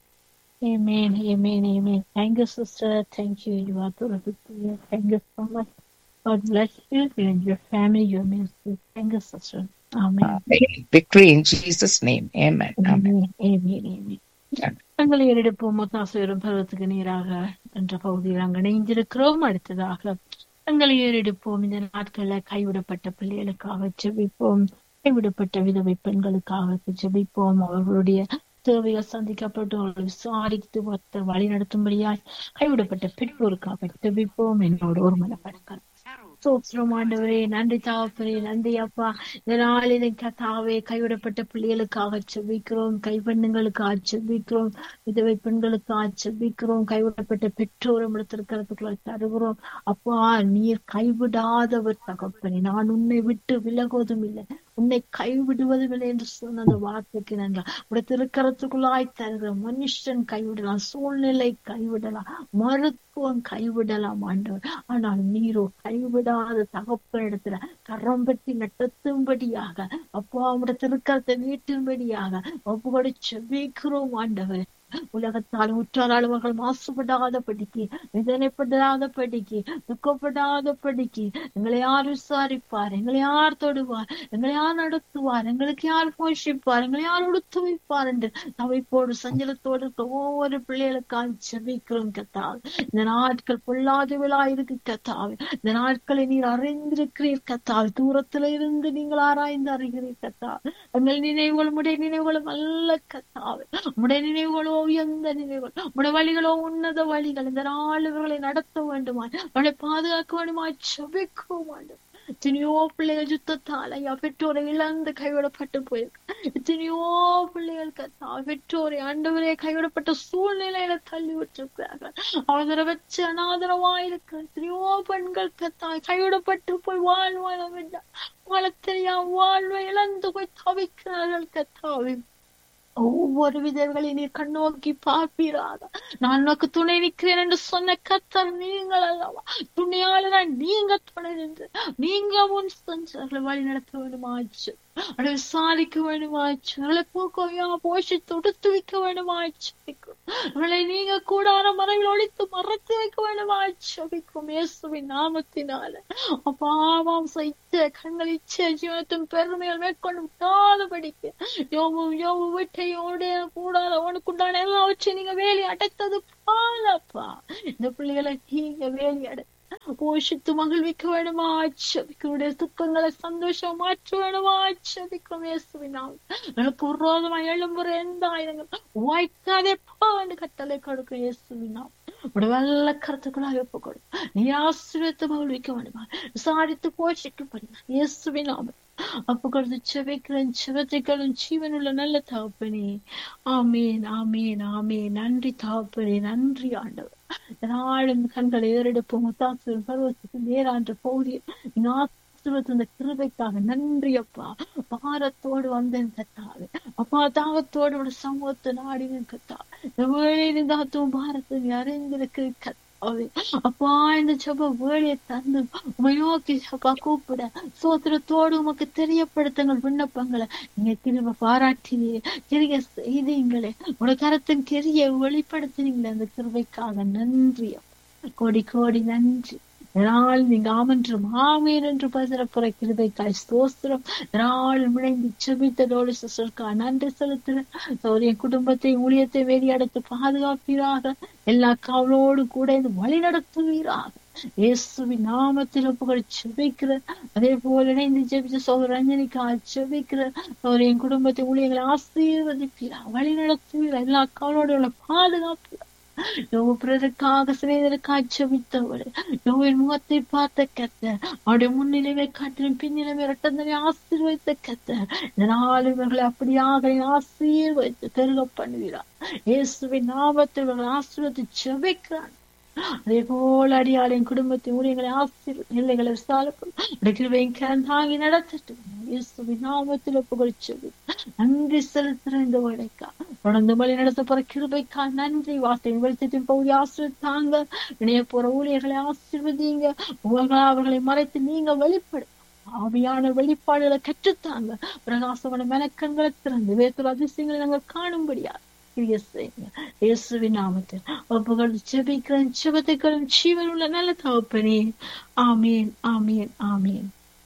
Amen, amen, amen. Thank you, sister. Thank you. You are terrific. Thank you so much. God bless you and your family, your ministry. Thank you, sister. Amen. Victory in Jesus' name. Amen. Amen. Amen, amen. தங்களை எடுப்போம் முத்தாசுவரும் பருவத்துக்கு நேராக என்ற பகுதியில் நாங்கள் இணைந்திருக்கிறோம். அடுத்ததாக தங்களை ஏறெடுப்போம். இந்த நாட்களில் கைவிடப்பட்ட பிள்ளைகளுக்காக ஜெபிப்போம். கைவிடப்பட்ட விதவை பெண்களுக்காக ஜெபிப்போம். அவர்களுடைய தேவைகள் சந்திக்கப்பட்டு அவர்களை விசாரித்து வழி நடத்தும்படியாய் கைவிடப்பட்ட பெற்றோருக்காக ஜெபிப்போம். என்னோட ஒரு மனப்படுங்கள். சோத்திரம் ஆண்டவரே, நன்றி தாவப்பரே, நன்றி அப்பா. இதனால் இதை கத்தாவே கைவிடப்பட்ட பிள்ளைகளுக்காக செபிக்கிறோம், கைப்பெண்ணுங்களுக்காக செபிக்கிறோம், விதவை பெண்களுக்காக செபிக்கிறோம், கைவிடப்பட்ட பெற்றோர் இடத்திற்கிறதுக்குள்ள தருகிறோம். அப்பா, நீர் கைவிடாதவர் தகப்பனே. நான் உன்னை விட்டு விலகுவதும் இல்லை, உன்னை கைவிடுவதும் இல்லை என்று சொன்ன அந்த வார்த்தைக்கு நாங்கள் உடைய திருக்கரத்துக்குள்ளாய் தருகிற. மனுஷன் கைவிடலாம், சூழ்நிலை கைவிடலாம், மருத்துவம் கைவிடலாம் ஆண்டவர், ஆனால் நீரோ கைவிடாத தகப்பனிடத்துல கரம் பற்றி நடத்தும்படியாக அப்பா உடைய திருக்கரத்தை நீட்டும்படியாக ஒப்புக்கொடு செபிக்கிறோம் ஆண்டவர். உலகத்தால் உற்றால் அவர்கள் மாசுபடாத படிக்கு, வேதனைப்படாத படிக்கு, துக்கப்படாத படிக்கு எங்களை யார் விசாரிப்பார், எங்களை யார் தொடுவார், எங்களை யார் நடத்துவார், எங்களுக்கு யார் போஷிப்பார், எங்களை யார் உடுத்து வைப்பார் என்று தவிப்போடு சஞ்சலத்தோடு ஒவ்வொரு பிள்ளைகளுக்காக செபிக்கிறோம் கத்தாவே. இந்த நாட்கள் பொல்லாதவளா இருக்கு கத்தாவே. இந்த நாட்களை நீர் அறிந்திருக்கிறீர் கத்தாவே. தூரத்துல இருந்து நீங்கள் ஆராய்ந்து அறிகிறீர் கத்தாவே. எங்கள் நினைவுகள் உடைய நினைவுகளும் அல்ல கத்தாவே. உடைய நினைவுகளோ உயர்ந்த நினைவுகள், உடைய வழிகளோ உன்னத வழிகள். இந்த நாள் இவர்களை நடத்த வேண்டுமாய், அவளை பாதுகாக்க வேண்டுமாய் செபிக்க வேண்டும். எத்தனையோ பிள்ளைகள் யுத்தத்தால் ஐயா பெற்றோரை இழந்து கைவிடப்பட்டு போயிருக்கு. எத்தனையோ பிள்ளைகள் கத்தா பெற்றோரை ஆண்டவரே கைவிடப்பட்ட சூழ்நிலையில தள்ளி விட்டிருக்கிறார்கள். ஆதரவற்ற அனாதரவாயிருக்கிற எத்தனையோ பெண்கள் கத்தா கைவிடப்பட்டு போய் வாழ தெரியா வாழ்வை இழந்து போய் தவிக்கிறார்கள் கத்தாவே. ஒவ்வொரு விதர்களை நீர் கண்ணோக்கி பார்ப்பீராக. நான் உனக்கு துணை நிற்கிறேன் என்று சொன்ன கர்த்தர் நீங்கள் அல்லவா? துணையாளரா நீங்க துணை நின்று நீங்க முன் சென்று வழி நடத்த வேண்டுமாச்சு, அதை விசாரிக்க வேண்டுமாச்சு, அவளை போக்கவையா போஷித்து உடுத்து வைக்க வேண்டுமாச்சு, அவளை நீங்க கூடார மறைவில் ஒழித்து மறைத்து வைக்க வேண்டுமாச்சு. இயேசுவின் நாமத்தினால அப்பாவாம் சைத்த கண்கள் இச்சை ஜீவனத்தின் பெருமைகள் மேற்கொண்டு விடாதபடிக்கு யோபு வீட்டையோட கூடாத உனக்குண்டான எல்லாவற்றையும் நீங்க வேலி அடைத்தது பாலப்பா. இந்த பிள்ளைகளை நீங்க வேலி அடை போஷித்து மகிழ்விக்க வேணுமா ஆட்சபிக்கனுடைய துக்கங்களை சந்தோஷம் மாற்ற வேணுமா ஆட்சபிக்கும் இயேசுவினால் எனக்கு விரோதமா எழும்புற எந்த ஆயுதங்கள் வாய்க்காதே பாண்டு கட்டளை கொடுக்கும் இயேசுவினால் உடைய வெள்ள கருத்துக்களாக ஒப்பு கொடு. நீ ஆசீர்வதித்து மகிழ்விக்க வேண்டுமா விசாரித்து போஷிக்கப்படுமா இயேசுவினால் அப்ப கொடுத்து செவைக்கிறேன். செவத்தைகளும் ஜீவனுள்ள நல்ல தகப்பனே. ஆமேன் ஆமேன் ஆமேன். நன்றி தகப்பனே, நன்றி ஆண்டவர். நாளும் கண்களை ஏறெடுப்போம் முத்தாசிரியர் பருவத்துக்கு நேரான்ற பௌரியம் நீங்க ஆசீர்வதித்த இந்த கிருபைக்காக நன்றி அப்பா. பாரத்தோடு வந்தேன் கத்தாவே அப்பா, தாகத்தோடு ஒரு சமூகத்தை நாடினேன் கத்தாவே. தாத்துவம் பாரத்தை அறிந்திருக்கு கத்தா அப்பா. இந்த ஜப வேலையை தந்து உமை நோக்கி அப்பா கூப்பிட சோத்திரத்தோடு உமக்கு தெரியப்படுத்துங்கள் விண்ணப்பங்களை நீங்க திரும்ப பாராட்டினீங்க, தெரிய செய்தீங்களே, உடைய கரத்தின் தெரிய வெளிப்படுத்தினீங்களே. அந்த கிருபைக்காக நன்றி, கோடி கோடி நன்றி. நாள் நீங்க ஆமென்றும் ஆமேன் என்று பசிரப்புற கிருபைக்காய் ஸ்தோத்திரம். நாள் முனைந்து செபித்ததோடு சிஸ்டருக்கா நன்றி செலுத்துறேன். என் குடும்பத்தை ஊழியத்தை வேலையடைத்து பாதுகாப்பீராக, எல்லா காவலோடு கூட வழி நடத்துவீராக. இயேசுவின் நாமத்தில் புகழ் செபிக்கிறேன். அதே போல இணைந்து ஜெபிச்ச சோதர ரஞ்சனிக்கா செபிக்கிறேன். என் குடும்பத்தை ஊழியர்களை ஆசீர்வதிப்பீரா, வழி நடத்துவீரா, எல்லா காவலோடு பாதுகாப்பீரா. யோகக்காக சிநேகருக்காக ஜெபித்தவள் யோவின் முகத்தை பார்த்த கர்த்தர், அவருடைய முன்னிலைமை காட்டிலும் பின்னிலைமை இரட்டந்தனை ஆசீர்வதித்த கர்த்தர், இதனால் இவர்களை அப்படியாக ஆசீர்வதித்து பெருக பண்ணுகிறார். இயேசுவின் நாமத்தில் இவர்கள் ஆசீர்வதித்து ஜெபிக்கிறார். அதே போல அடியாளின் குடும்பத்தின் ஊழியர்களை ஆசீர்வதி எல்லைகளை விசாரிப்பையும் தாங்கி நடத்தட்டும். இயேசுவின் நாமத்தில் புகழ்ச்சி நன்றி செலுத்துற இந்த வேலைக்கா தொடர்ந்து வழி நடத்த போற கிருபைக்கா நன்றி. வார்த்தையின் வெளிச்சத்தின் பகுதி ஆசீர்வதித்தாங்க. இணைய போற ஊழியர்களை ஆசீர்வதிங்க. அவர்களை மறைத்து நீங்க வெளிப்படு ஆவியான வெளிப்பாடுகளை கற்றுத்தாங்க. பிரகாசமான மெனக்கண்களை திறந்து வேத்துல அதிசயங்களை நாங்கள் காணும்படியா இயேசுவின் நாமத்தில் ஒப்புகள் ஜெபிக்கிறேன். ஜெபத்தைகளும் ஜீவனுள்ள நல்ல தகப்பனே. ஆமீன் ஆமீன் ஆமீன்.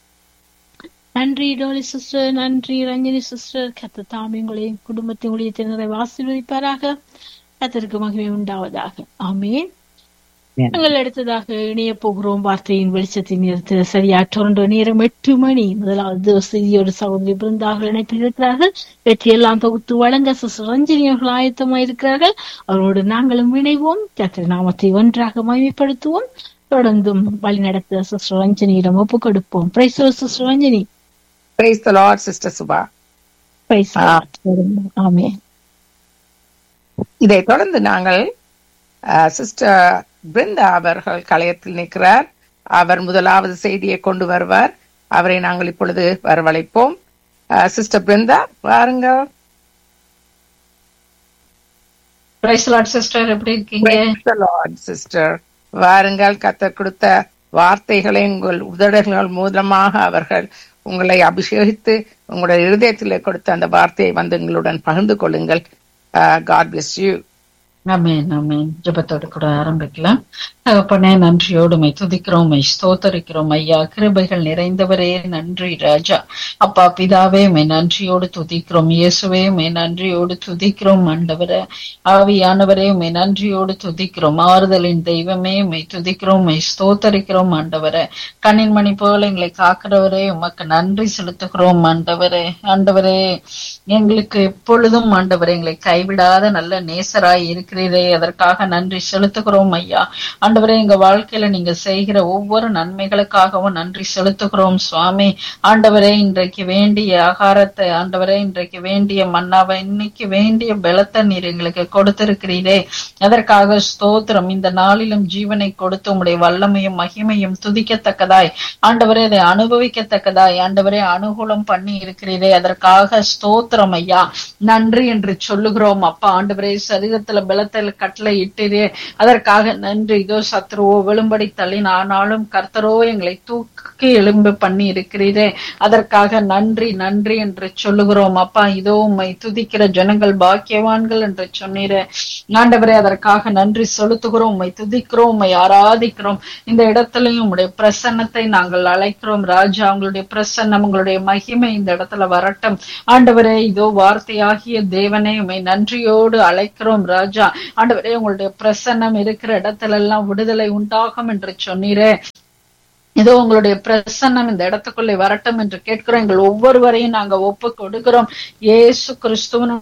நன்றி டோலி சிஸ்டர், நன்றி ரஞ்சனி சிஸ்டர். கர்த்தர் தாமே உங்களையும் குடும்பத்தின் ஊழியத்தினரை ஆசீர்வதிப்பாராக. கர்த்தருக்கு மகிமை உண்டாவதாக. ஆமீன். நாங்கள் அடுத்ததாக இணைய போகிறோம் வார்த்தையின் வெளிச்சத்தின் நேரத்தில் சரியா டொரண்டோ நேரம் 8 மணி. முதலாவது செய்தியோடு சகோதரி பிருந்தார்கள் இணைப்பில் இருக்கிறார்கள். வெற்றியெல்லாம் தொகுத்து வழங்க சிஸ்டர் ரஞ்சனி அவர்கள் ஆயத்தமாயிருக்கிறார்கள். அவரோடு நாங்களும் இணைவோம். கர்த்தர் நாமத்தை ஒன்றாக மகிமைப்படுத்துவோம். தொடர்ந்தும் வழி நடத்த சிஸ்டர் ரஞ்சனியிடம் ஒப்பு கொடுப்போம். Praise the Lord sister Ranjani. Praise the Lord sister Subha. Praise the Lord. ஆமென். இதை தொடர்ந்து நாங்கள் சிஸ்டர் பிருந்தா அவர்கள் கலையத்தில் நிற்கிறார். அவர் முதலாவது செய்தியை கொண்டு வருவார். அவரை நாங்கள் இப்பொழுது வரவழைப்போம். சிஸ்டர் பிருந்தா வாருங்க. பிரைஸ் தி லார்ட் சிஸ்டர், எப்படி இருக்கீங்க? பிரைஸ் தி லார்ட் சிஸ்டர், வாருங்கள். கர்த்தர் கொடுத்த வார்த்தைகளை உங்கள் உதடுகள் மூலமாக அவர்கள் உங்களை அபிஷேகித்து உங்களுடைய இருதயத்திலே கொடுத்த அந்த வார்த்தையை வந்து எங்களுடன் பகிர்ந்து கொள்ளுங்கள். God bless you. ஆமென் ஆமென். ஜெபத்தோடு கூட ஆரம்பிக்கலாம். தகப்பனே, நன்றியோடு மை துதிக்கிறோம், மை ஸ்தோத்தரிக்கிறோம் ஐயா. கிருபைகள் நிறைந்தவரே நன்றி ராஜா. அப்பா பிதாவே மை நன்றியோடு துதிக்கிறோம். இயேசுவே மை நன்றியோடு துதிக்கிறோம். ஆண்டவரே ஆவியானவரே மை நன்றியோடு துதிக்கிறோம். ஆறுதலின் தெய்வமே மை துதிக்கிறோம், மை ஸ்தோத்தரிக்கிறோம். ஆண்டவரே கண்ணின் மணி போல எங்களை காக்கிறவரே உமக்கு நன்றி செலுத்துகிறோம். ஆண்டவரே ஆண்டவரே எங்களுக்கு எப்பொழுதும் ஆண்டவரே எங்களை கைவிடாத நல்ல நேசராய் இருக்கிற இருக்கிறீரே, அதற்காக நன்றி செலுத்துகிறோம் ஐயா. ஆண்டவரே, எங்க வாழ்க்கையில நீங்க செய்கிற ஒவ்வொரு நன்மைகளுக்காகவும் நன்றி செலுத்துகிறோம் சுவாமி. ஆண்டவரே, இன்றைக்கு வேண்டிய ஆகாரத்தை, ஆண்டவரே இன்றைக்கு வேண்டிய மன்னாவை, இன்னைக்கு வேண்டிய பலத்தை நீர் எங்களுக்கு கொடுத்திருக்கிறீரே, அதற்காக ஸ்தோத்திரம். இந்த நாளிலும் ஜீவனை கொடுத்து உம்முடைய வல்லமையும் மகிமையும் துதிக்கத்தக்கதாய், ஆண்டவரே அதை அனுபவிக்கத்தக்கதாய், ஆண்டவரே அனுகூலம் பண்ணி இருக்கிறீரே, அதற்காக ஸ்தோத்திரம் ஐயா. நன்றி என்று சொல்லுகிறோம் அப்பா. ஆண்டவரே, சரீரத்துல பலத்தில் கட்டளை இட்டீரே, அதற்காக நன்றி. இதோ சத்ருவோ விழும்படி தள்ளின, ஆனாலும் கர்த்தரோ எங்களை தூக்கி எழும்பு பண்ணி இருக்கிறீரே, அதற்காக நன்றி நன்றி என்று சொல்லுகிறோம் அப்பா. இதோ உம்மை துதிக்கிற ஜனங்கள் பாக்கியவான்கள் என்று சொன்னீரே ஆண்டவரே, அதற்காக நன்றி செலுத்துகிறோம். உம்மை துதிக்கிறோம், உம்மை ஆராதிக்கிறோம். இந்த இடத்துலயும் உங்களுடைய பிரசன்னத்தை நாங்கள் அழைக்கிறோம் ராஜா. உங்களுடைய பிரசன்னம், உங்களுடைய மகிமை இந்த இடத்துல வரட்டும் ஆண்டவரே. இதோ வார்த்தையாகிய தேவனே, உம்மை நன்றியோடு அழைக்கிறோம் ராஜா. ஆண்டவரே, உங்களுடைய பிரசன்னம் இருக்கிற இடத்துல எல்லாம் விடுதலை உண்டாகும் என்று சொன்னீரே. இதோ உங்களுடைய பிரசன்னம் இந்த இடத்துக்குள்ளே வரட்டும் என்று கேட்கிறோம். எங்கள் ஒவ்வொருவரையும் நாங்க ஒப்பு கொடுக்கிறோம் இயேசு கிறிஸ்துவின்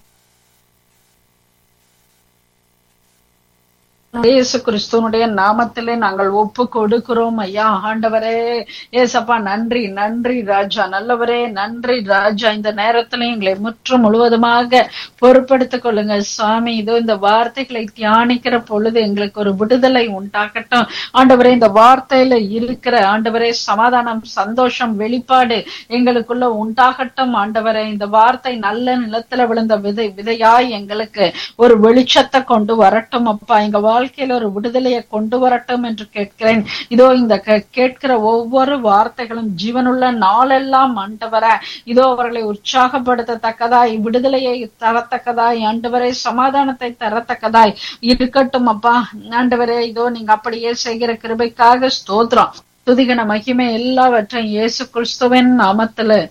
இயேசு கிறிஸ்துவனுடைய நாமத்திலே நாங்கள் ஒப்பு கொடுக்கிறோம் ஐயா. ஆண்டவரே ஏசப்பா, நன்றி நன்றி ராஜா. நல்லவரே, நன்றி ராஜா. இந்த நேரத்துல எங்களை முற்றும் முழுவதுமாக பொறுப்படுத்திக் கொள்ளுங்க சுவாமி. இதோ இந்த வார்த்தைகளை தியானிக்கிற பொழுது எங்களுக்கு ஒரு விடுதலை உண்டாகட்டும் ஆண்டவரே. இந்த வார்த்தையில இருக்கிற ஆண்டவரே சமாதானம், சந்தோஷம், வெளிப்பாடு எங்களுக்குள்ள உண்டாகட்டும் ஆண்டவரே. இந்த வார்த்தை நல்ல நிலத்துல விழுந்த விதையாய் எங்களுக்கு ஒரு வெளிச்சத்தை கொண்டு வரட்டும் அப்பா. எங்க வாழ்க்கையில ஒரு விடுதலையை கொண்டு வரட்டும் என்று கேட்கிறேன். இதோ இந்த கேட்கிற ஒவ்வொரு வார்த்தைகளும் ஜீவனுள்ள நாளெல்லாம் ஆண்டவரே, இதோ அவர்களை உற்சாகப்படுத்தத்தக்கதாய், விடுதலையை தரத்தக்கதாய், ஆண்டவரே சமாதானத்தை தரத்தக்கதாய் இருக்கட்டும் அப்பா. ஆண்டவரே, இதோ நீங்க அப்படியே செய்கிற கிருபைக்காக ஸ்தோத்திரம். துதிகன மகிமை எல்லாவற்றையும் இயேசு கிறிஸ்துவின் நாமத்துல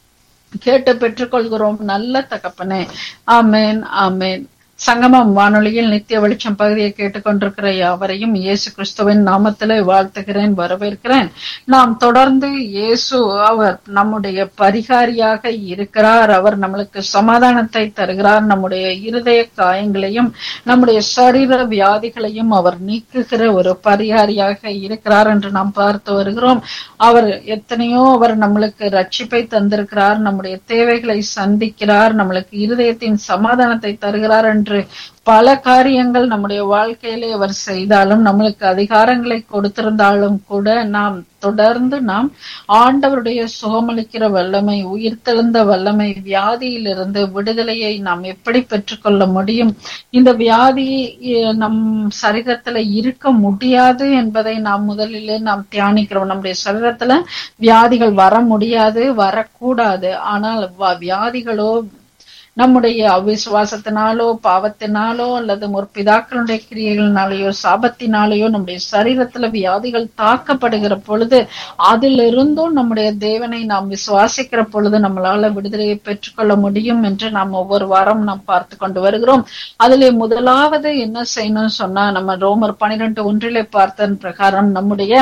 கேட்டு பெற்றுக்கொள்கிறோம் நல்ல தகப்பனே. ஆமேன் ஆமேன். சங்கமம் வானொலியில் நித்திய வெளிச்சம் பகுதியை கேட்டுக்கொண்டிருக்கிற யாவரையும் இயேசு கிறிஸ்துவின் நாமத்திலே வாழ்த்துகிறேன், வரவேற்கிறேன். நாம் தொடர்ந்து இயேசு அவர் நம்முடைய பரிகாரியாக இருக்கிறார். அவர் நம்மளுக்கு சமாதானத்தை தருகிறார். நம்முடைய இருதய காயங்களையும் நம்முடைய சரீர வியாதிகளையும் அவர் நீக்குகிற ஒரு பரிகாரியாக இருக்கிறார் என்று நாம் பார்த்து வருகிறோம். அவர் எத்தனையோ அவர் நம்மளுக்கு ரட்சிப்பை தந்திருக்கிறார், நம்முடைய தேவைகளை சந்திக்கிறார், நம்மளுக்கு இருதயத்தின் சமாதானத்தை தருகிறார் என்று பல காரியங்கள் நம்முடைய வாழ்க்கையிலே அவர் செய்தாலும், நம்மளுக்கு அதிகாரங்களை கொடுத்திருந்தாலும் கூட நாம் தொடர்ந்து ஆண்டவருடைய சுகமளிக்கிற வல்லமை, உயிர்த்தெழுந்த வல்லமை, வியாதியிலிருந்து விடுதலையை நாம் எப்படி பெற்றுக்கொள்ள முடியும்? இந்த வியாதி நம் சரீரத்துல இருக்க முடியாது என்பதை நாம் முதலிலே தியானிக்கிறோம். நம்முடைய சரீரத்துல வியாதிகள் வர முடியாது, வரக்கூடாது. ஆனால் வியாதிகளோ நம்முடைய அவிசுவாசத்தினாலோ, பாவத்தினாலோ, அல்லது முற்பிதாக்களுடைய கிரியைகளினாலேயோ, சாபத்தினாலேயோ நம்முடைய சரீரத்துல வியாதிகள் தாக்கப்படுகிற பொழுது, அதிலிருந்தும் நம்முடைய தேவனை நாம் விசுவாசிக்கிற பொழுது நம்மளால விடுதலையை பெற்றுக்கொள்ள முடியும் என்று நாம் ஒவ்வொரு வாரம் பார்த்து கொண்டு வருகிறோம். அதிலே முதலாவது என்ன செய்யணும்னு சொன்னா, நம்ம ரோமர் 12:1 பார்த்ததன் பிரகாரம் நம்முடைய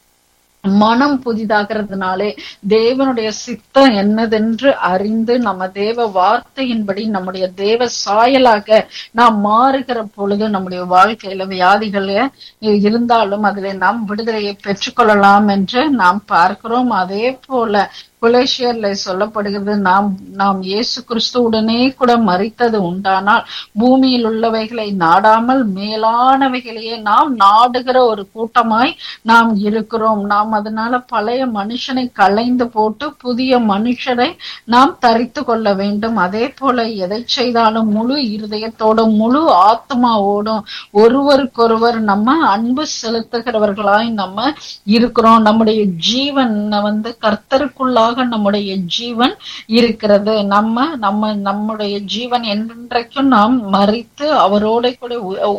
மனம் புதிதாகிறதுனாலே தேவனுடைய சித்தம் என்னதென்று அறிந்து நம்ம தேவ வார்த்தையின்படி நம்முடைய தேவ சாயலாக நாம் மாறுகிற பொழுது நம்முடைய வாழ்க்கையில வியாதிகள் இருந்தாலும் அதிலே நாம் விடுதலையை பெற்றுக்கொள்ளலாம் என்று நாம் பார்க்கிறோம். அதே போல கொலேசியர்ல சொல்லப்படுகிறது, நாம் இயேசு கிறிஸ்துவுடனே கூட மரித்தது உண்டானால் பூமியில் உள்ளவைகளை நாடாமல் மேலானவைகளையே நாம் நாடுகிற ஒரு கூட்டமாய் நாம் இருக்கிறோம். நாம் அதனால பழைய மனுஷனை களைந்து போட்டு புதிய மனுஷனை நாம் தரித்து கொள்ள வேண்டும். அதே போல எதை செய்தாலும் முழு இருதயத்தோடும் முழு ஆத்மாவோடும் ஒருவருக்கொருவர் நம்ம அன்பு செலுத்துகிறவர்களாய் நம்ம இருக்கிறோம். நம்முடைய ஜீவன் கர்த்தருக்குள்ளாக நம்முடைய ஜீவன் இருக்கிறது. நம்முடைய ஜீவன் என்றைக்கும் நாம் மரித்து அவரோட கூட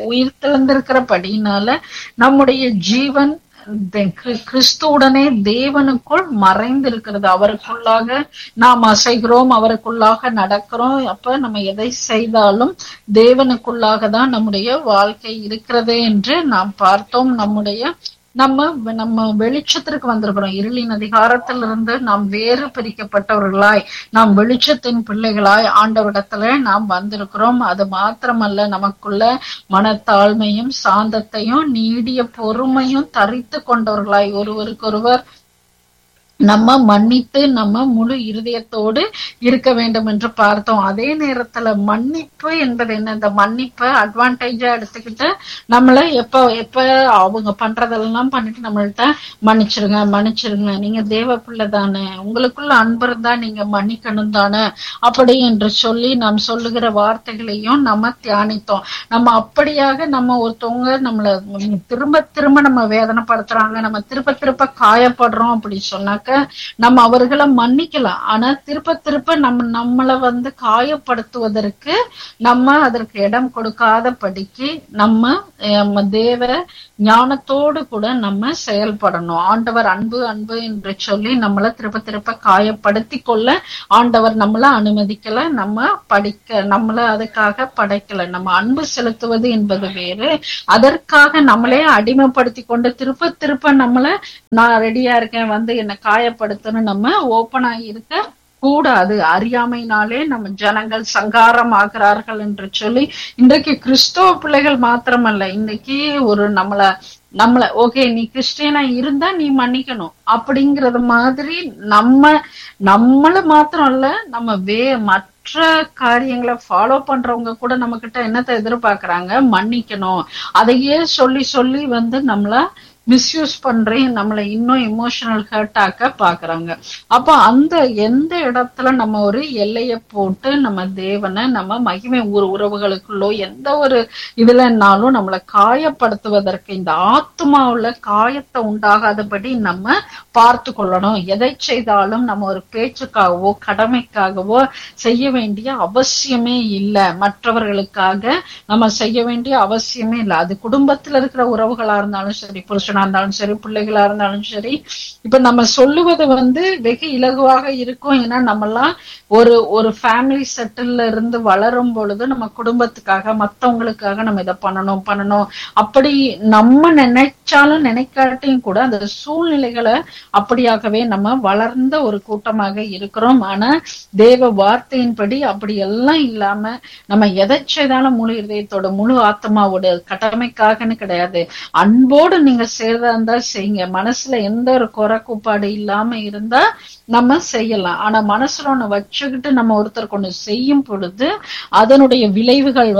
உயிர்த்தெழுந்திருக்கிறபடினால நம்முடைய ஜீவன் கிறிஸ்துவுடனே தேவனுக்குள் மறைந்திருக்கிறது. அவருக்குள்ளாக நாம் அசைகிறோம், அவருக்குள்ளாக நடக்கிறோம். அப்ப நம்ம எதை செய்தாலும் தேவனுக்குள்ளாக தான் நம்முடைய வாழ்க்கை இருக்கிறது என்று நாம் பார்த்தோம். நம்முடைய நம்ம வெளிச்சத்திற்கு வந்திருக்கிறோம். இருளின் அதிகாரத்திலிருந்து நாம் வேறு பிரிக்கப்பட்டவர்களாய், நாம் வெளிச்சத்தின் பிள்ளைகளாய் ஆண்டவரிடத்துல நாம் வந்திருக்கிறோம். அது மாத்திரமல்ல, நமக்குள்ள மனத்தாழ்மையும் சாந்தத்தையும் நீடிய பொறுமையும் தரித்து கொண்டவர்களாய் ஒருவருக்கொருவர் நம்ம மன்னித்து நம்ம முழு இருதயத்தோடு இருக்க வேண்டும் என்று பார்த்தோம். அதே நேரத்துல மன்னிப்பு என்பது என்ன? இந்த மன்னிப்பை அட்வான்டேஜா எடுத்துக்கிட்டு நம்மள எப்ப அவங்க பண்றதெல்லாம் பண்ணிட்டு நம்மள்ட்ட மன்னிச்சிருங்க, நீங்க தேவ பிள்ளை தானே, உங்களுக்குள்ள அன்பு இருந்தா நீங்க மன்னிக்கணும் தானே, அப்படி என்று சொல்லி நாம் சொல்லுகிற வார்த்தைகளையும் நம்ம தியானித்தோம். நம்ம அப்படியாக நம்ம ஒருத்தவங்க நம்மள திரும்ப திரும்ப நம்ம வேதனைப்படுத்துறாங்க, நம்ம திருப்ப திருப்ப காயப்படுறோம் அப்படி சொன்னாக்க நம்ம அவர்களை மன்னிக்கலாம். ஆனா திருப்ப திருப்ப நம்மளை காயப்படுத்துவதற்கு நம்ம அதற்கு இடம் கொடுக்காத படிக்கு நம்ம தேவ ஞானத்தோடு கூட நம்ம செயல்படணும். ஆண்டவர் அன்பு அன்பு என்று சொல்லி நம்மளை திருப்ப திருப்ப காயப்படுத்தி கொள்ள ஆண்டவர் நம்மள அனுமதிக்கல, நம்மள அதுக்காக படைக்கல. நம்ம அன்பு செலுத்துவது என்பது வேறு, அதற்காக நம்மளே அடிமைப்படுத்தி கொண்டு திருப்ப திருப்ப நம்மள நான் ரெடியா இருக்கேன் என்னை காயப்படுத்தணும் நம்ம ஓப்பனா இருக்க கூடாது. அறியாமையினாலே நம்ம ஜனங்கள் சங்காரம் ஆகிறார்கள் என்று சொல்லி இன்றைக்கு கிறிஸ்தவ பிள்ளைகள் மாத்திரமல்ல, இன்னைக்கு ஒரு நம்மள ஓகே நீ கிறிஸ்டியனா இருந்தா நீ மன்னிக்கணும் அப்படிங்கறது மாதிரி நம்மள மாத்திரம் இல்ல, நம்ம மற்ற காரியங்களை ஃபாலோ பண்றவங்க கூட நம்ம கிட்ட என்னத்தை எதிர்பார்க்கறாங்க? மன்னிக்கணும். அதையே சொல்லி சொல்லி நம்மள மிஸ்யூஸ் பண்றேன், நம்மளை இன்னும் எமோஷனல் ஹர்ட் ஆக்க பாக்குறாங்க. அப்ப அந்த எந்த இடத்துல நம்ம ஒரு எல்லைய போட்டு நம்ம தேவனை நம்ம மகிமை உறவுகளுக்குள்ளோ எந்த ஒரு இதுலனாலும் நம்மளை காயப்படுத்துவதற்கு, இந்த ஆத்மாவுல காயத்தை உண்டாகாதபடி நம்ம பார்த்து கொள்ளணும். எதை செய்தாலும் நம்ம ஒரு பேச்சுக்காகவோ கடமைக்காகவோ செய்ய வேண்டிய அவசியமே இல்லை, மற்றவர்களுக்காக நம்ம செய்ய வேண்டிய அவசியமே இல்லை. அது குடும்பத்துல இருக்கிற உறவுகளா இருந்தாலும் சரி, புருஷனா இருந்தாலும் சரி, பிள்ளைகளா இருந்தாலும் சரி. இப்ப நம்ம சொல்லுவது வெகு இலகுவாக இருக்கும். ஏன்னா நம்மெல்லாம் ஒரு ஃபேமிலி செட்டில்ல இருந்து வளரும் பொழுது நம்ம குடும்பத்துக்காக மத்தவங்களுக்காக நம்ம இதை பண்ணணும் அப்படி நம்ம நினைச்சாலும் நினைக்காட்டியும் கூட அந்த சூழ்நிலைகளை அப்படியாகவே நம்ம வளர்ந்த ஒரு கூட்டமாக இருக்கிறோம். ஆனா தேவ வார்த்தையின்படி அப்படி எல்லாம் இல்லாம நம்ம எதை செய்தாலும் முழு இதயத்தோட முழு ஆத்மாவோட கடமைக்காகன்னு கிடையாது, அன்போடு நீங்க செய்யறதா இருந்தா செய்யுங்க. மனசுல எந்த ஒரு குறை கூப்பாடு இல்லாம இருந்தா நம்ம செய்யலாம். ஆனா மனசுல ஒண்ணு வச்சுக்கிட்டு நம்ம ஒருத்தருக்கு ஒண்ணு செய்யும் பொழுது அதனுடைய விளைவுகள்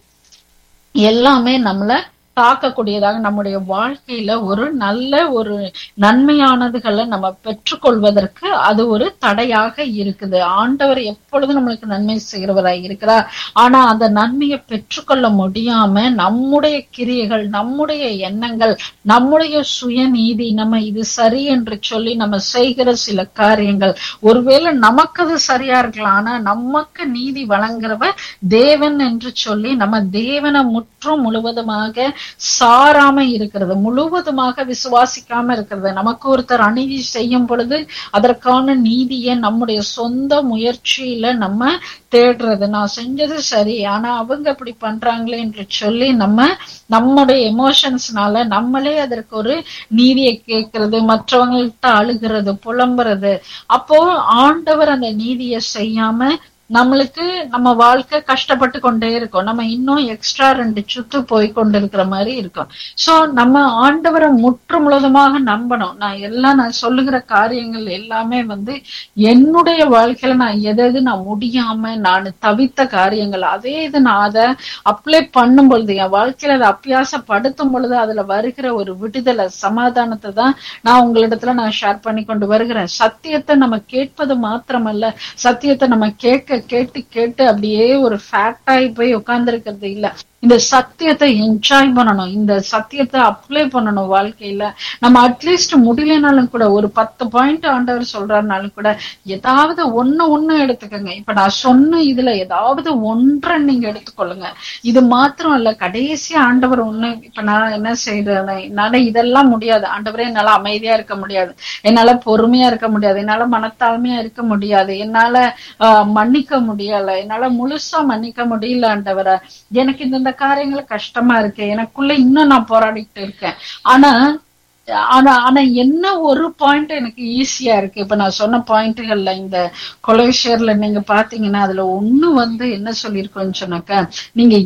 எல்லாமே நம்மள தாக்கக்கூடியதாக நம்முடைய வாழ்க்கையில ஒரு நல்ல ஒரு நன்மையானதுகளை நம்ம பெற்றுக்கொள்வதற்கு அது ஒரு தடையாக இருக்குது. ஆண்டவர் எப்பொழுதும் நம்மளுக்கு நன்மை செய்கிறவராய் இருக்கிறார். ஆனா அந்த நன்மையை பெற்றுக்கொள்ள முடியாம நம்முடைய கிரியைகள், நம்முடைய எண்ணங்கள், நம்முடைய சுயநீதி, நம்ம இது சரி என்று சொல்லி நம்ம செய்கிற சில காரியங்கள், ஒருவேளை நமக்கு அது சரியா இருக்கலாம், ஆனா நமக்கு நீதி வழங்குறவ தேவன் என்று சொல்லி நம்ம தேவனை முற்றும் முழுவதுமாக சாராம இருக்கிறது, முழுவதுமாக விசுவாசிக்காம இருக்கிறது. நமக்கு ஒருத்தர் அநீதி செய்யும் பொழுது அதற்கான நீதியை நம்முடைய சொந்த முயற்சியில நம்ம தேடுறது, நான் செஞ்சது சரி ஆனா அவங்க இப்படி பண்றாங்களே என்று சொல்லி நம்முடைய எமோஷன்ஸ்னால நம்மளே அதற்கு ஒரு நீதியை கேட்கறது, மற்றவங்கள்ட்ட அழுகிறது, புலம்புறது. அப்போ ஆண்டவர் அந்த நீதியை செய்யாம நம்மளுக்கு நம்ம வாழ்க்கை கஷ்டப்பட்டு கொண்டே இருக்கும். நம்ம இன்னும் எக்ஸ்ட்ரா 2 சுத்து போய் கொண்டிருக்கிற மாதிரி இருக்கும். சோ நம்ம ஆண்டவரை முற்று முழுவதுமாக நம்பணும். நான் சொல்லுகிற காரியங்கள் எல்லாமே என்னுடைய வாழ்க்கையில நான் எது நான் முடியாம நான் தவித்த காரியங்கள், அதே இது நான் அதை அப்ளை பண்ணும் பொழுது, என் வாழ்க்கையில அதை அபியாசப்படுத்தும் பொழுது அதுல வருகிற ஒரு விடுதலை, சமாதானத்தை தான் நான் உங்களிடத்துல நான் ஷேர் பண்ணி கொண்டு வருகிறேன். சத்தியத்தை நம்ம கேட்பது மாத்திரமல்ல, சத்தியத்தை நம்ம கேட்டு அப்படியே ஒரு ஃபேக்ட் ஆகி போய் உட்கார்ந்து இருக்கிறது இல்ல. இந்த சத்தியத்தை என்ஜாய் பண்ணணும், இந்த சத்தியத்தை அப்ளை பண்ணணும் வாழ்க்கையில. நம்ம அட்லீஸ்ட் முடியலனாலும் கூட ஒரு 10 பாயிண்ட் ஆண்டவர் சொல்றாருனாலும் கூட ஏதாவது ஒண்ணு எடுத்துக்கோங்க. இப்ப நான் சொன்ன இதுல ஏதாவது ஒன்றை நீங்க எடுத்துக்கொள்ளுங்க. இது மாத்திரம் இல்ல, கடைசி ஆண்டவர் ஒண்ணு. இப்ப நான் என்ன செய்யறேன், என்னால இதெல்லாம் முடியாது ஆண்டவரே, என்னால அமைதியா இருக்க முடியாது, என்னால பொறுமையா இருக்க முடியாது, என்னால மனத்தாழ்மையா இருக்க முடியாது, என்னால மன்னிக்க முடியல, என்னால முழுசா மன்னிக்க முடியல ஆண்டவரை, எனக்கு இந்த காரியங்கள் கஷ்டமா இருக்கு, எனக்குள்ள இன்னும் நான் போராடிட்டு இருக்கேன். ஆனா ஆனா ஆனா என்ன ஒரு பாயிண்ட் எனக்கு ஈஸியா இருக்கு. இப்ப நான் சொன்ன பாயிண்ட்கள்ல இந்த கொலோசியர்ல நீங்க பாத்தீங்கன்னா அதுல ஒண்ணு என்ன சொல்லியிருக்கோம்னு சொன்னாக்கா, நீங்க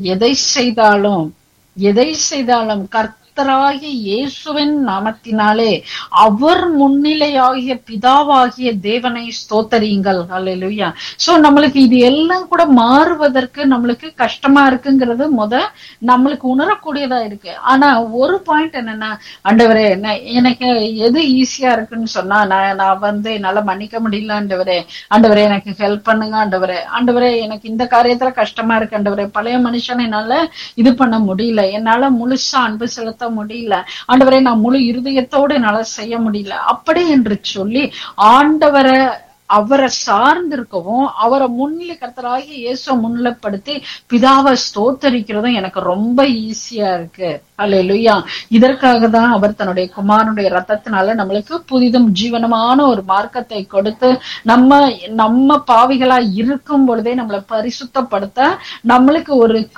எதை செய்தாலும் கர்த்தராகிய இயேசுவின் நாமத்தினாலே அவர் முன்னிலையாகிய பிதாவாகிய தேவனை ஸ்தோத்தரியுங்கள். அல்லேலூயா. சோ நம்மளுக்கு இது எல்லாம் கூட மாறுவதற்கு நம்மளுக்கு கஷ்டமா இருக்குங்கிறது நம்மளுக்கு உணரக்கூடியதா இருக்கு. ஆனா ஒரு பாயிண்ட் என்னன்னா, ஆண்டவரே எனக்கு எது ஈஸியா இருக்குன்னு சொன்னா, நான் என்னால மன்னிக்க முடியல ஆண்டவரே, ஆண்டவரே எனக்கு ஹெல்ப் பண்ணுங்க ஆண்டவரே எனக்கு இந்த காரியத்துல கஷ்டமா இருக்கு ஆண்டவரே, பழைய மனுஷனை என்னால இது பண்ண முடியல, என்னால முழுசா அன்பு செலுத்த முடியல ஆண்டவரே, நான் முழு இருதயத்தோடு என்னால செய்ய முடியல அப்படி என்று சொல்லி அவரை சார்ந்திருக்கவும், அவரை முன்னிலை கர்த்தராகிய இயேசுவை முன்னிலைப்படுத்தி பிதாவை ஸ்தோத்தரிக்கிறதும் எனக்கு ரொம்ப ஈஸியா இருக்கு. அல்லேலூயா. இதற்காக தான் அவர் தன்னுடைய குமாரனுடைய ரத்தத்தினால நம்மளுக்கு புதிதும் ஜீவனமான ஒரு மார்க்கத்தை கொடுத்து நம்ம பாவிகளா இருக்கும் பொழுதே நம்மளை பரிசுத்தப்படுத்த நம்மளுக்கு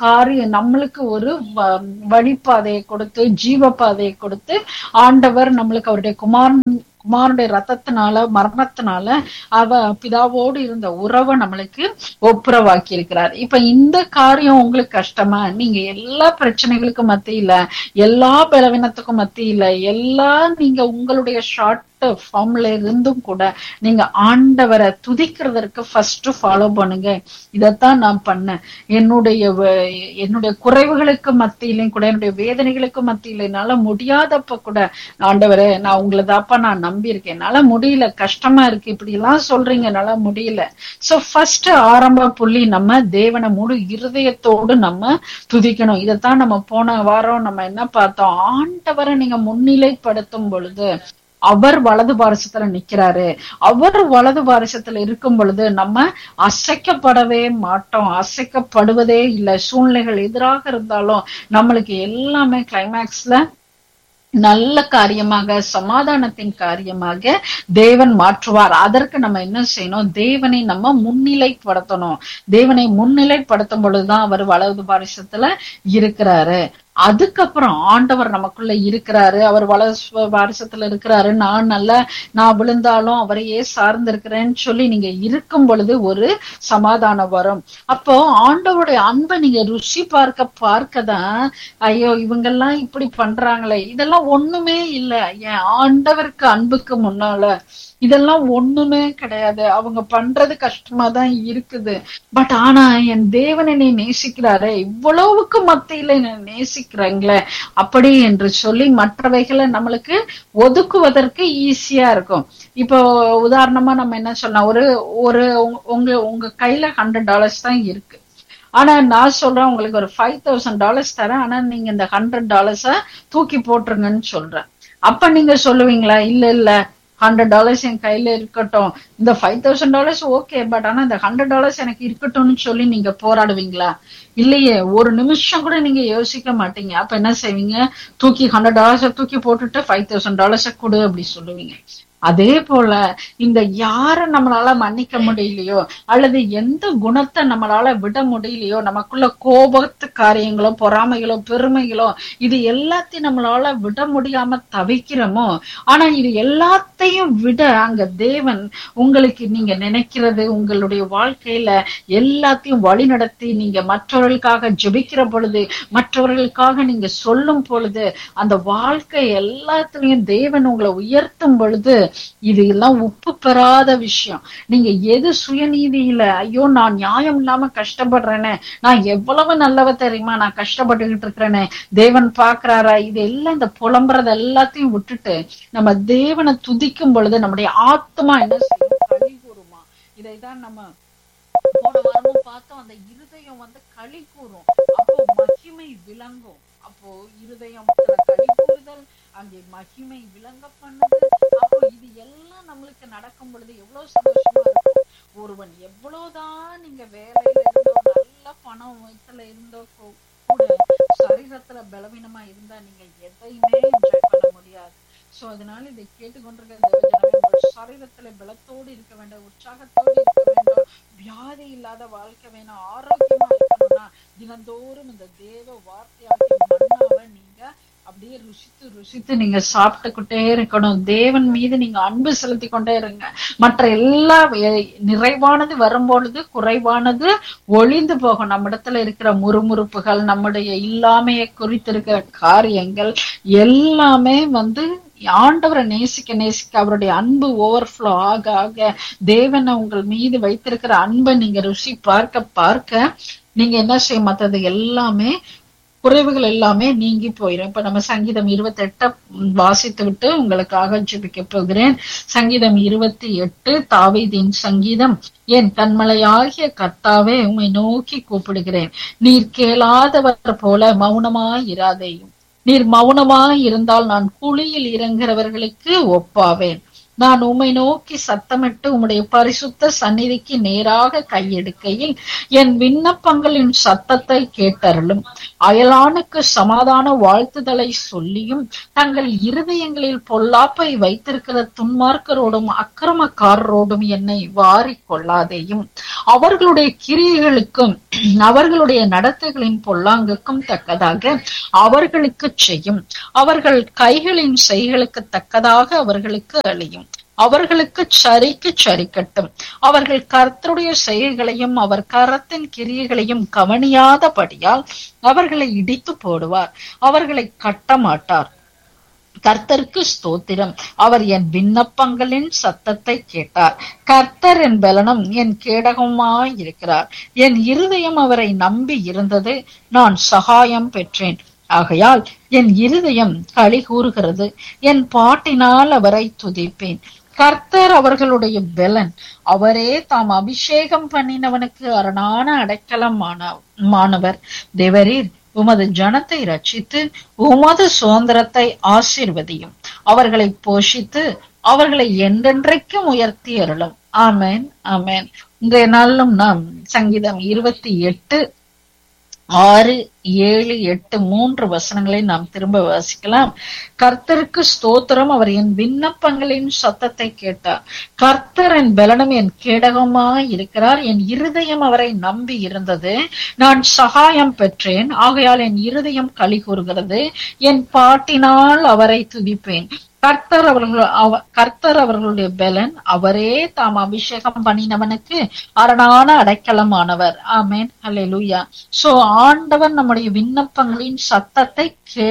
ஒரு வழிப்பாதையை கொடுத்து, ஜீவ பாதையை கொடுத்து, ஆண்டவர் நம்மளுக்கு அவருடைய குமாரனுடைய ரத்தத்தினால, மரணத்தினால பிதாவோடு இருந்த உறவை நம்மளுக்கு ஒப்புரவாக்கி இருக்கிறார். இப்ப இந்த காரியம் உங்களுக்கு கஷ்டமா? நீங்க எல்லா பிரச்சனைகளுக்கும் மத்தியில, எல்லா பலவீனத்துக்கும் மத்தியில, நீங்க உங்களுடைய ஷார்ட் ஃபார்ம்ல இருந்தும் கூட நீங்க ஆண்டவரை துதிக்கிறதற்கு ஃபர்ஸ்ட் ஃபாலோ பண்ணுங்க. இதத்தான் நான் பண்ணேன். என்னுடைய குறைவுகளுக்கு மத்தியிலையும் கூட, என்னுடைய வேதனைகளுக்கு மத்தியில என்னால முடியாதப்ப கூட, ஆண்டவரே நான் உங்களை தாப்பா நான் நம்பி இருக்கேன், என்னால முடியல, கஷ்டமா இருக்கு, இப்படி எல்லாம் சொல்றீங்க, என்னால முடியல. சோ ஃபர்ஸ்ட் ஆரம்ப புள்ளி நம்ம தேவனை முழு இருதயத்தோடு நம்ம துதிக்கணும். இதத்தான் நம்ம போன வாரம் நம்ம என்ன பார்த்தோம்? ஆண்டவரை நீங்க முன்னிலைப்படுத்தும் பொழுது அவர் வலது பாரசத்துல நிக்கிறாரு. அவர் வலது பாரசத்துல இருக்கும் பொழுது நம்ம அசைக்கப்படவே மாட்டோம், அசைக்கப்படுவதே இல்லை. சூழ்நிலைகள் எதிராக இருந்தாலும் நம்மளுக்கு எல்லாமே கிளைமேக்ஸ்ல நல்ல காரியமாக, சமாதானத்தின் காரியமாக தேவன் மாற்றுவார். அதற்கு நம்ம என்ன செய்யணும்? தேவனை நம்ம முன்னிலைப்படுத்தணும். தேவனை முன்னிலைப்படுத்தும் பொழுதுதான் அவர் வலது பாரசத்துல இருக்கிறாரு. அதுக்கப்புறம் ஆண்டவர் நமக்குள்ள இருக்கிறாரு, அவர் வலது பாரசத்துல இருக்கிறாரு, நான் விழுந்தாலும் அவரையே சார்ந்து இருக்கிறேன்னு சொல்லி நீங்க இருக்கும் பொழுது ஒரு சமாதானம் வரும். அப்போ ஆண்டவருடைய அன்பை நீங்க ருசி பார்க்கதான், ஐயோ இவங்கெல்லாம் இப்படி பண்றாங்களே, இதெல்லாம் ஒண்ணுமே இல்லை. என் ஆண்டவருக்கு அன்புக்கு முன்னால இதெல்லாம் ஒண்ணுமே கிடையாது. அவங்க பண்றது கஷ்டமா தான் இருக்குது. பட் ஆனா என் தேவன் என்னை நேசிக்கிறாரே, இவ்வளவுக்கு மத்தியில என்னை நேசிக்கிறாங்களே, அப்படி என்று சொல்லி மற்றவைகளை நம்மளுக்கு ஒதுக்குவதற்கு ஈஸியா இருக்கும். இப்போ உதாரணமா நம்ம என்ன சொன்னா, உங்க கையில $100 தான் இருக்கு. ஆனா நான் சொல்றேன், உங்களுக்கு ஒரு $5,000 தரேன், ஆனா நீங்க இந்த $100 தூக்கி போட்டுருங்கன்னு சொல்றேன். அப்ப நீங்க சொல்லுவீங்களா? இல்ல $100 என் கையில இருக்கட்டும், இந்த $5,000 ஓகே, பட் ஆனா இந்த $100 எனக்கு இருக்கட்டும்னு சொல்லி நீங்க போராடுவீங்களா? இல்லையே, ஒரு நிமிஷம் கூட நீங்க யோசிக்க மாட்டீங்க. அப்ப என்ன செய்வீங்க? $100 தூக்கி போட்டுட்டு $5,000 கொடு அப்படி சொல்லுவீங்க. அதே போல இந்த யார நம்மளால மன்னிக்க முடியலையோ, அல்லது எந்த குணத்தை நம்மளால விட முடியலையோ, நமக்குள்ள கோபத்து காரியங்களோ, பொறாமைகளோ, பெருமைகளோ, இது எல்லாத்தையும் நம்மளால விட முடியாம தவிக்கிறோமோ, ஆனா இது எல்லாத்தையும் விட அங்க தேவன் உங்களுக்கு நீங்க நினைக்கிறது, உங்களுடைய வாழ்க்கையில எல்லாத்தையும் வழி நடத்தி நீங்க மற்றவர்களுக்காக ஜெபிக்கிற பொழுது, மற்றவர்களுக்காக நீங்க சொல்லும் பொழுது, அந்த வாழ்க்கை எல்லாத்துலயும் தேவன் உங்களை உயர்த்தும் பொழுது, இது எல்லாம் உப்பு பெறாத விஷயம். நீங்க எது சுயநீதியில, ஐயோ நான் நியாயம் இல்லாம கஷ்டப்படுறேனே, நான் எவ்வளவு நல்லவ தெரியுமா, நான் கஷ்டப்பட்டுக்கிட்டு இருக்கிறேனே, தேவன் பாக்குறாரா, இது எல்லாம் இந்த புலம்புறது எல்லாத்தையும் விட்டுட்டு நம்ம தேவனை துதிக்கும் பொழுது நம்முடைய ஆத்மா என்ன செய்யும்? களி கூறுமா. இதைதான் நம்ம போன வாரமும் பார்த்தோம். அந்த இருதயம் களி கூறும், அப்போ மகிமை விளங்கும். அப்போ இருதயம் களி கூறுதல், அங்கே மகிமை விளங்க பண்ணுது. அப்போ இது எல்லாம் நம்மளுக்கு நடக்கும் பொழுது எவ்வளவு சந்தோஷமா இருக்கும். ஒருவன் எவ்வளவுதான் நீங்க வேலையில இருந்தோ, நல்ல பணம் வயசுல இருந்தோ கூட சரீரத்துல பலவீனமா இருந்தா நீங்க எதையுமே என்ஜாய் பண்ண முடியாது. சோ அதனால இதை கேட்டுக்கொண்டிருக்கிற சரீரத்துல பலத்தோடு இருக்க வேண்டும், உற்சாகத்தோடு இருக்க வேண்டும், வியாதி இல்லாத வாழ்க்கை வேணும், ஆரோக்கியமா இருக்கணும்னா தினந்தோறும் இந்த தேவ வார்த்தையாகிய மன்னாவை நீங்க அப்படியே ருசித்து ருசித்து நீங்க சாப்பிட்டுக்கிட்டே இருக்கணும். தேவன் மீது நீங்க அன்பு செலுத்தி கொண்டே இருங்க. மற்ற எல்லா நிறைவானது வரும்பொழுது குறைவானது ஒளிந்து போகும். நம்ம இடத்துல இருக்கிற முறுமுறுப்புகள், நம்முடைய இல்லாமையை குறித்திருக்கிற காரியங்கள் எல்லாமே ஆண்டவரை நேசிக்க நேசிக்க அவருடைய அன்பு ஓவர்ஃப்ளோ ஆக ஆக தேவனை உங்கள் மீது வைத்திருக்கிற அன்பை நீங்க ருசி பார்க்க பார்க்க நீங்க என்ன செய்ய, மற்றது எல்லாமே குறைவுகள் எல்லாமே நீங்கி போயிடும். இப்ப நம்ம சங்கீதம் 28 வாசித்து விட்டு உங்களுக்காக ஜெபிக்க போகிறேன். சங்கீதம் 28 தாவீதின் சங்கீதம். என் கண்மலையாகிய கர்த்தாவே, உம்மை நோக்கி கூப்பிடுகிறேன். நீர் கேளாதவர் போல மௌனமாயிராதேயும். நீர் மௌனமாய் இருந்தால் நான் குழியில் இறங்குறவர்களுக்கு ஒப்பாவேன். நான் உம்மை நோக்கி சத்தமிட்டு உம்முடைய பரிசுத்த சந்நிதிக்கு நேராக கையெடுக்கையில் என் விண்ணப்பங்களின் சத்தத்தை கேட்டருளும். அயலானுக்கு சமாதான வாழ்த்துதலை சொல்லியும் தங்கள் இருதயங்களில் பொல்லாப்பை வைத்திருக்கிற துன்மார்க்கரோடும் அக்கிரமக்காரரோடும் என்னை வாரிக் கொள்ளாதேயும். அவர்களுடைய கிரியைகளுக்கும் அவர்களுடைய நடத்தைகளின் பொல்லாங்குக்கும் தக்கதாக அவர்களுக்கு செய்யும். அவர்கள் கைகளின் செய்களுக்கு தக்கதாக அவர்களுக்கு அழியும். அவர்களுக்கு சரிக்கு சரிக்கட்டும். அவர்கள் கர்த்தருடைய செய்கைகளையும் அவர் கரத்தின் கிரியைகளையும் கவனியாதபடியால் அவர்களை இடித்து போடுவார். அவர்களை கட்ட மாட்டார். கர்த்தருக்கு ஸ்தோத்திரம். அவர் என் விண்ணப்பங்களின் சத்தத்தை கேட்டார். கர்த்தர் என் பலனும் என் கேடகமாயிருக்கிறார். என் இருதயம் அவரை நம்பி இருந்தது. நான் சகாயம் பெற்றேன். ஆகையால் என் இருதயம் களி கூறுகிறது. என் பாட்டினால் அவரை துதிப்பேன். கர்த்தர் அவர்களுடைய பெலன். அவரே தாம் அபிஷேகம் பண்ணினவனுக்கு அரணான அடைக்கலமானவர். தேவரீர் உமது ஜனத்தை ரட்சித்து உமது சுதந்திரத்தை ஆசீர்வதியும். அவர்களை போஷித்து அவர்களை என்றென்றைக்கும் உயர்த்தி அருளும். ஆமேன், ஆமேன். இன்றைய நாளிலும் நாம் சங்கீதம் 28 6, 7, 8 3 வசனங்களை நாம் திரும்ப வாசிக்கலாம். கர்த்தருக்கு ஸ்தோத்திரம். அவர் என் விண்ணப்பங்களின் சத்தத்தை கேட்டார். கர்த்தர் என் பலனும் என் கேடகமாய் இருக்கிறார். என் இருதயம் அவரை நம்பி இருந்தது. நான் சகாயம் பெற்றேன். ஆகையால் என் இருதயம் களி கூறுகிறது. என் பாட்டினால் அவரை துதிப்பேன். கர்த்தர் அவர்களுடைய பலன். அவரே தாம் அபிஷேகம் பண்ணினவனுக்கு அரணான அடைக்கலமானவர். ஆமேன், அல்லேலூயா. சோ ஆண்டவர் நம்முடைய விண்ணப்பங்களின் சத்தத்தை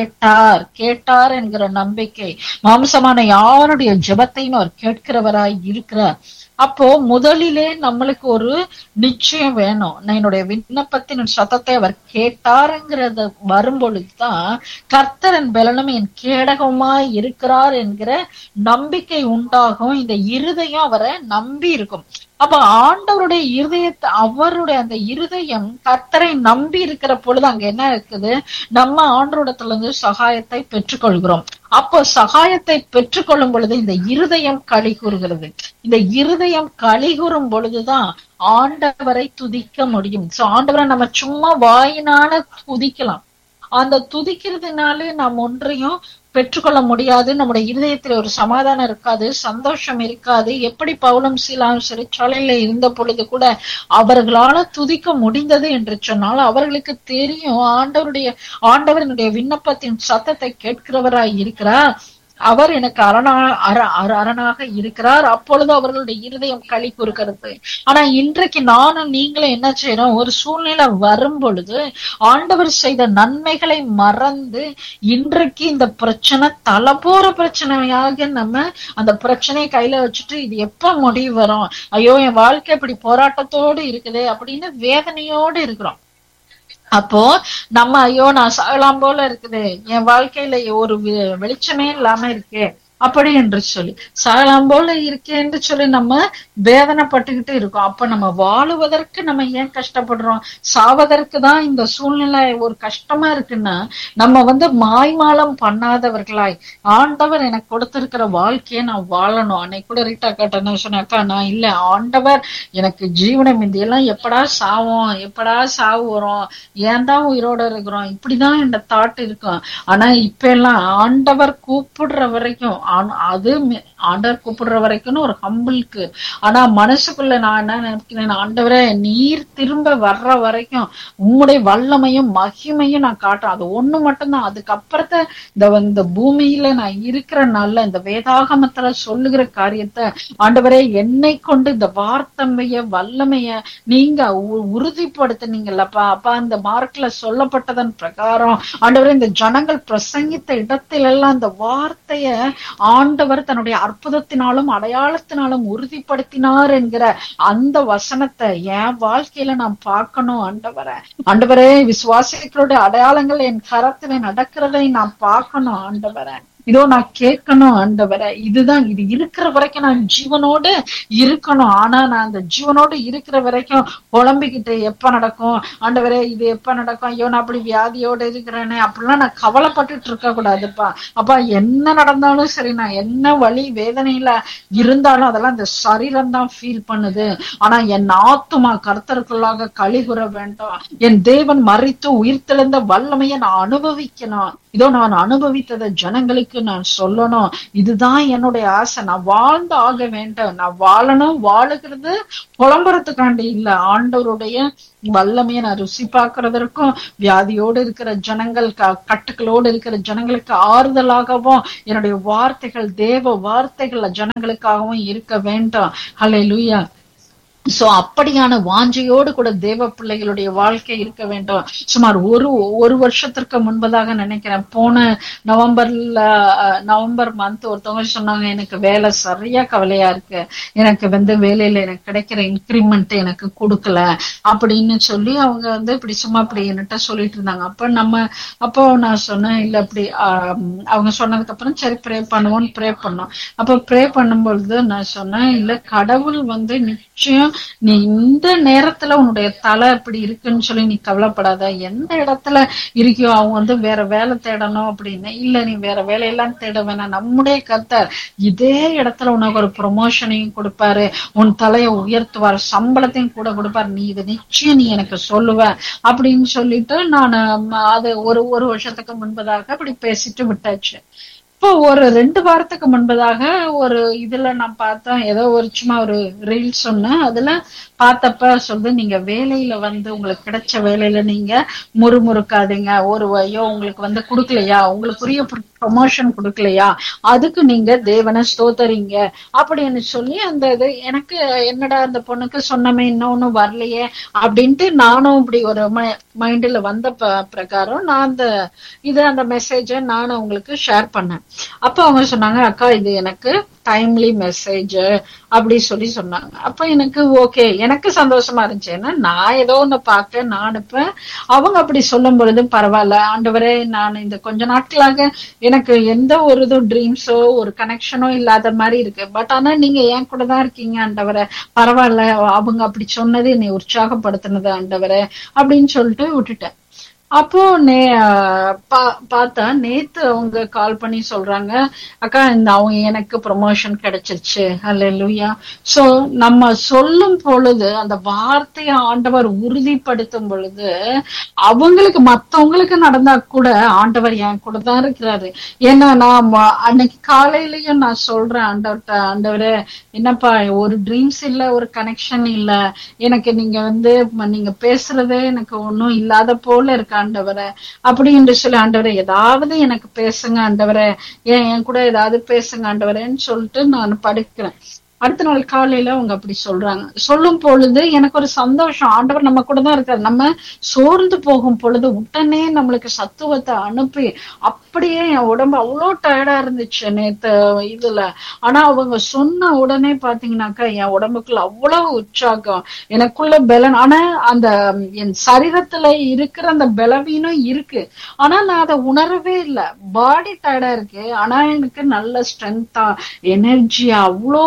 கேட்டார் என்கிற நம்பிக்கை. மாம்சமான யாருடைய ஜெபத்தையும் அவர் கேட்கிறவராய் இருக்கிறார். அப்போ முதலிலே நம்மளுக்கு ஒரு நிச்சயம் வேணும். என்னுடைய விண்ணப்பத்தின் சத்தத்தை அவர் கேட்டாருங்கிறது வரும்பொழுதுதான் கர்த்தரன் பலனும் என் கேடகமாய் இருக்கிறார் என்கிற நம்பிக்கை உண்டாகும். இந்த இருதயம் அவரை நம்பி இருக்கும். அப்ப ஆண்டவருடைய இருதயத்தை, அவருடைய அந்த இருதயம் கர்த்தரை நம்பி இருக்கிற பொழுது அங்க என்ன இருக்குது, நம்ம ஆண்டவரிடத்துல இருந்து சகாயத்தை பெற்றுக்கொள்கிறோம். அப்போ சகாயத்தை பெற்றுக்கொள்ளும் பொழுது இந்த இருதயம் களி கூறுகிறது. இந்த இருதயம் களி கூறும் பொழுதுதான் ஆண்டவரை துதிக்க முடியும். சோ ஆண்டவரை நம்ம சும்மா வாயினால துதிக்கலாம். அந்த துதிக்கிறதுனாலே நாம் ஒன்றையும் பெற்றுக்கொள்ள முடியாது. நம்முடைய இருதயத்துல ஒரு சமாதானம் இருக்காது, சந்தோஷம் இருக்காது. எப்படி பவுலும் சீலாவும் சிறைச்சாலையில இருந்த பொழுது கூட அவர்களால துதிக்க முடிந்தது என்று சொன்னால் அவர்களுக்கு தெரியும் ஆண்டவருடைய விண்ணப்பத்தின் சத்தத்தை கேட்கிறவராய் இருக்கிறார். அவர் எனக்கு அரணாக இருக்கிறார். அப்பொழுது அவர்களுடைய இருதயம் களி கூறுகிறது. ஆனா இன்றைக்கு நானும் நீங்களும் என்ன செய்யறோம், ஒரு சூழ்நிலை வரும் பொழுது ஆண்டவர் செய்த நன்மைகளை மறந்து இன்றைக்கு இந்த பிரச்சனை தலை போற பிரச்சனையாக நம்ம அந்த பிரச்சனையை கையில வச்சுட்டு இது எப்ப முடிவு வரும், ஐயோ என் வாழ்க்கை இப்படி போராட்டத்தோடு இருக்குதே அப்படின்னு வேதனையோடு இருக்கிறோம். அப்போ நம்ம ஐயோ நான் சாகலாம் போல இருக்குது, என் வாழ்க்கையில ஒரு வெளிச்சமே இல்லாம இருக்கே அப்படி என்று சொல்லி சாகலாம் போல இருக்கே என்று சொல்லி நம்ம வேதனைப்பட்டுக்கிட்டு இருக்கோம். அப்ப நம்ம வாழுவதற்கு நம்ம ஏன் கஷ்டப்படுறோம்? சாவதற்கு தான் இந்த சூழ்நிலை ஒரு கஷ்டமா இருக்குன்னா நம்ம மாய்மாலம் பண்ணாதவர்களாய் ஆண்டவர் எனக்கு கொடுத்திருக்கிற வாழ்க்கையை நான் வாழணும். அன்னைக்கு கூட ரீட்டா காட்ட என்ன சொன்னாக்கா, நான் இல்ல ஆண்டவர் எனக்கு ஜீவனை முந்தியெல்லாம் எப்படா சாவு வரும், ஏன் தான் உயிரோட இருக்கிறோம், இப்படிதான் இந்த தாட் இருக்கும். ஆனா இப்ப எல்லாம் ஆண்டவர் கூப்பிடுற வரைக்கும் அது ஆண்டவர் கூப்பிடுற வரைக்கும் ஒரு ஹம்பிளுக்கு. ஆனா மனசுக்குள்ள நான் என்ன நினைக்கிறேன், ஆண்டவரே நீர் திரும்ப வர்ற வரைக்கும் உம்முடைய வல்லமையும் மகிமையும் நான் காட்டுறேன். அது ஒண்ணு மட்டும்தான். அதுக்கப்புறத்த இந்த பூமியில நான் இருக்கிற நல்ல இந்த வேதாகமத்துல சொல்லுகிற காரியத்தை ஆண்டவரே என்னை கொண்டு இந்த வார்த்தைய வல்லமைய நீங்க உறுதிப்படுத்தினீங்கல்லப்பா. அப்பா இந்த மார்க்ல சொல்லப்பட்டதன் பிரகாரம் ஆண்டவரே இந்த ஜனங்கள் பிரசங்கித்த இடத்துல எல்லாம் இந்த வார்த்தைய ஆண்டவர் தன்னுடைய அற்புதத்தினாலும் அடையாளத்தினாலும் உறுதிப்படுத்தினார் என்கிற அந்த வசனத்தை என் வாழ்க்கையில நான் பார்க்கணும் ஆண்டவரே. ஆண்டவரே விசுவாசிகளுடைய அடையாளங்கள் என் கரத்துல நடக்கிறதை நான் பார்க்கணும் ஆண்டவரே. இதோ நான் கேட்கணும் ஆண்டவரே. இதுதான், இது இருக்கிற வரைக்கும் நான் ஜீவனோடு இருக்கணும். ஆனா நான் அந்த ஜீவனோடு இருக்கிற வரைக்கும் புலம்பிக்கிட்டு எப்ப நடக்கும் ஆண்டவரே, இது எப்ப நடக்கும், ஐயோ நான் அப்படி வியாதியோடு இருக்கிறேனே அப்படிலாம் நான் கவலைப்பட்டுட்டு இருக்க கூடாதுப்பா. அப்பா என்ன நடந்தாலும் சரி, நான் என்ன வலி வேதனையில இருந்தாலும் அதெல்லாம் இந்த சரீரம் தான் ஃபீல் பண்ணுது. ஆனா என் ஆத்துமா கர்த்தருக்குள்ளாக கழிகுற வேண்டாம். என் தேவன் மரித்து உயிர்த்தெழுந்த வல்லமையை நான் அனுபவிக்கணும். இதோ நான் அனுபவித்ததை ஜனங்களுக்கு நான் சொல்லணும். இதுதான் என்னுடைய ஆசை. நான் வாழ்ந்து ஆக வேண்டும். நான் வாழணும். வாழுகிறது புலம்புறதுக்காண்டி இல்ல, ஆண்டவருடைய வல்லமையை நான் ருசி பார்க்கறதற்கும் வியாதியோடு இருக்கிற ஜனங்கள் கட்டுகளோடு இருக்கிற ஜனங்களுக்கு ஆறுதலாகவும் என்னுடைய வார்த்தைகள் தேவ வார்த்தைகள் ஜனங்களுக்காகவும் இருக்க வேண்டும். ஹல்லேலூயா. சோ அப்படியான வாஞ்சையோடு கூட தேவ பிள்ளைகளுடைய வாழ்க்கை இருக்க வேண்டும். சுமார் ஒரு வருஷத்திற்கு முன்பதாக நினைக்கிறேன், போன நவம்பர் மந்த் ஒருத்தவங்க சொன்னாங்க, எனக்கு வேலை சரியா கவலையா இருக்கு, எனக்கு வேலையில எனக்கு கிடைக்கிற இன்கிரிமெண்ட் எனக்கு கொடுக்கல அப்படின்னு சொல்லி அவங்க இப்படி சும்மா இப்படி என்கிட்ட சொல்லிட்டு இருந்தாங்க. அப்போ நான் சொன்னேன், இல்ல அப்படி அவங்க சொன்னதுக்கு அப்புறம் சரி ப்ரே பண்ணுவோம்னு ப்ரே பண்ணோம். அப்ப ப்ரே பண்ணும்பொழுது நான் சொன்னேன், இல்ல கடவுள் நிச்சயம் நீ இந்த நேரத்துல உன்னுடைய தலை இப்படி இருக்குன்னு சொல்லி நீ கவலைப்படாத. எந்த இடத்துல இருக்கியோ அவங்க வேற வேலை தேடணும் அப்படின்னு இல்ல, நீ வேற வேலையெல்லாம் தேட வேணாம். நம்முடைய கர்த்தர் இதே இடத்துல உனக்கு ஒரு ப்ரொமோஷனையும் கொடுப்பாரு, உன் தலையை உயர்த்துவார், சம்பளத்தையும் கூட கொடுப்பாரு. நீ இதை நிச்சயம் நீ எனக்கு சொல்லுவ அப்படின்னு சொல்லிட்டு நான் அது ஒரு வருஷத்துக்கு முன்பதாக அப்படி பேசிட்டு விட்டாச்சு. இப்போ ஒரு 2 வாரத்துக்கு முன்பதாக ஒரு இதுல நான் பார்த்தேன், ஏதோ சும்மா ஒரு ரீல் சொன்னேன். அதுல பார்த்தப்ப சொல்லுது, நீங்க வேலையில உங்களுக்கு கிடைச்ச வேலையில நீங்க முறுமுறுக்காதீங்க. ஐயோ உங்களுக்கு கொடுக்கலையா, உங்களுக்குரிய ப்ரொமோஷன் கொடுக்கலையா, அதுக்கு நீங்க தேவனை ஸ்தோத்தரிங்க அப்படின்னு சொல்லி அந்த இது எனக்கு என்னடா அந்த பொண்ணுக்கு சொன்னமே இன்னொன்னு வரலையே அப்படின்ட்டு நானும் இப்படி ஒரு மைண்ட்ல வந்த பிரகாரம் நான் அந்த மெசேஜை நானும் உங்களுக்கு ஷேர் பண்ணேன். அப்ப அவங்க சொன்னாங்க, அக்கா இது எனக்கு டைம்லி மெசேஜ் அப்படி சொன்னாங்க. அப்ப எனக்கு ஓகே, எனக்கு சந்தோஷமா இருந்துச்சு. ஏன்னா நான் ஏதோ ஒண்ணு பார்க்க நான் அனுப்பேன். அவங்க அப்படி சொல்லும் பொழுது பரவாயில்ல ஆண்டவரே, நான் இந்த கொஞ்ச நாட்களாக எனக்கு எந்த ஒரு ட்ரீம்ஸோ ஒரு கனெக்ஷனோ இல்லாத மாதிரி இருக்கு. பட் ஆனா நீங்க என் கூட தான் இருக்கீங்க ஆண்டவரே, பரவாயில்ல. அவங்க அப்படி சொன்னது என்னை உற்சாகப்படுத்தினது ஆண்டவரே அப்படின்னு சொல்லிட்டு விட்டுட்டேன். அப்போ பார்த்தா நேத்து அவங்க கால் பண்ணி சொல்றாங்க, அக்கா அவங்க எனக்கு ப்ரொமோஷன் கிடைச்சிருச்சு. ஹல்லேலூயா. சோ நம்ம சொல்லும் பொழுது அந்த வார்த்தையை ஆண்டவர் உறுதிப்படுத்தும் பொழுது அவங்களுக்கு மத்தவங்களுக்கு நடந்தா கூட ஆண்டவர் என் கூட தான் இருக்கிறாரு. ஏன்னா நான் அன்னைக்கு காலையிலயும் நான் சொல்றேன் ஆண்டவர்கிட்ட, ஆண்டவரே என்னப்பா ஒரு ட்ரீம்ஸ் இல்ல, ஒரு கனெக்ஷன் இல்ல, எனக்கு நீங்க பேசுறதே எனக்கு ஒன்னும் இல்லாத போல இருக்கு ஆண்டவரே அப்படின்னு சொல்லி, ஆண்டவரே ஏதாவது எனக்கு பேசுங்க ஆண்டவரே, என் கூட ஏதாவது பேசுங்க ஆண்டவரேன்னு சொல்லிட்டு நான் படுக்கிறேன். அடுத்த நாள் காலையில அவங்க அப்படி சொல்றாங்க. சொல்லும் பொழுது எனக்கு ஒரு சந்தோஷம், ஆண்டவர் நம்ம கூட தான் இருக்காரு. நம்ம சோர்ந்து போகும் பொழுது உடனே நம்மளுக்கு சத்துவத்தை அனுப்பி, அப்படியே என் உடம்பு அவ்வளோ டயர்டா இருந்துச்சு நேத்து இதுல. ஆனா அவங்க சொன்ன உடனே பாத்தீங்கன்னாக்கா என் உடம்புக்குள்ள அவ்வளவு உற்சாகம், எனக்குள்ள பலன். ஆனா அந்த என் சரீரத்துல இருக்கிற அந்த பலவீனம் இருக்கு, ஆனா நான் அதை உணரவே இல்லை. பாடி டயர்டா இருக்கு, ஆனா எனக்கு நல்ல ஸ்ட்ரென்த்தா எனர்ஜியா அவ்வளோ ஹாப்பி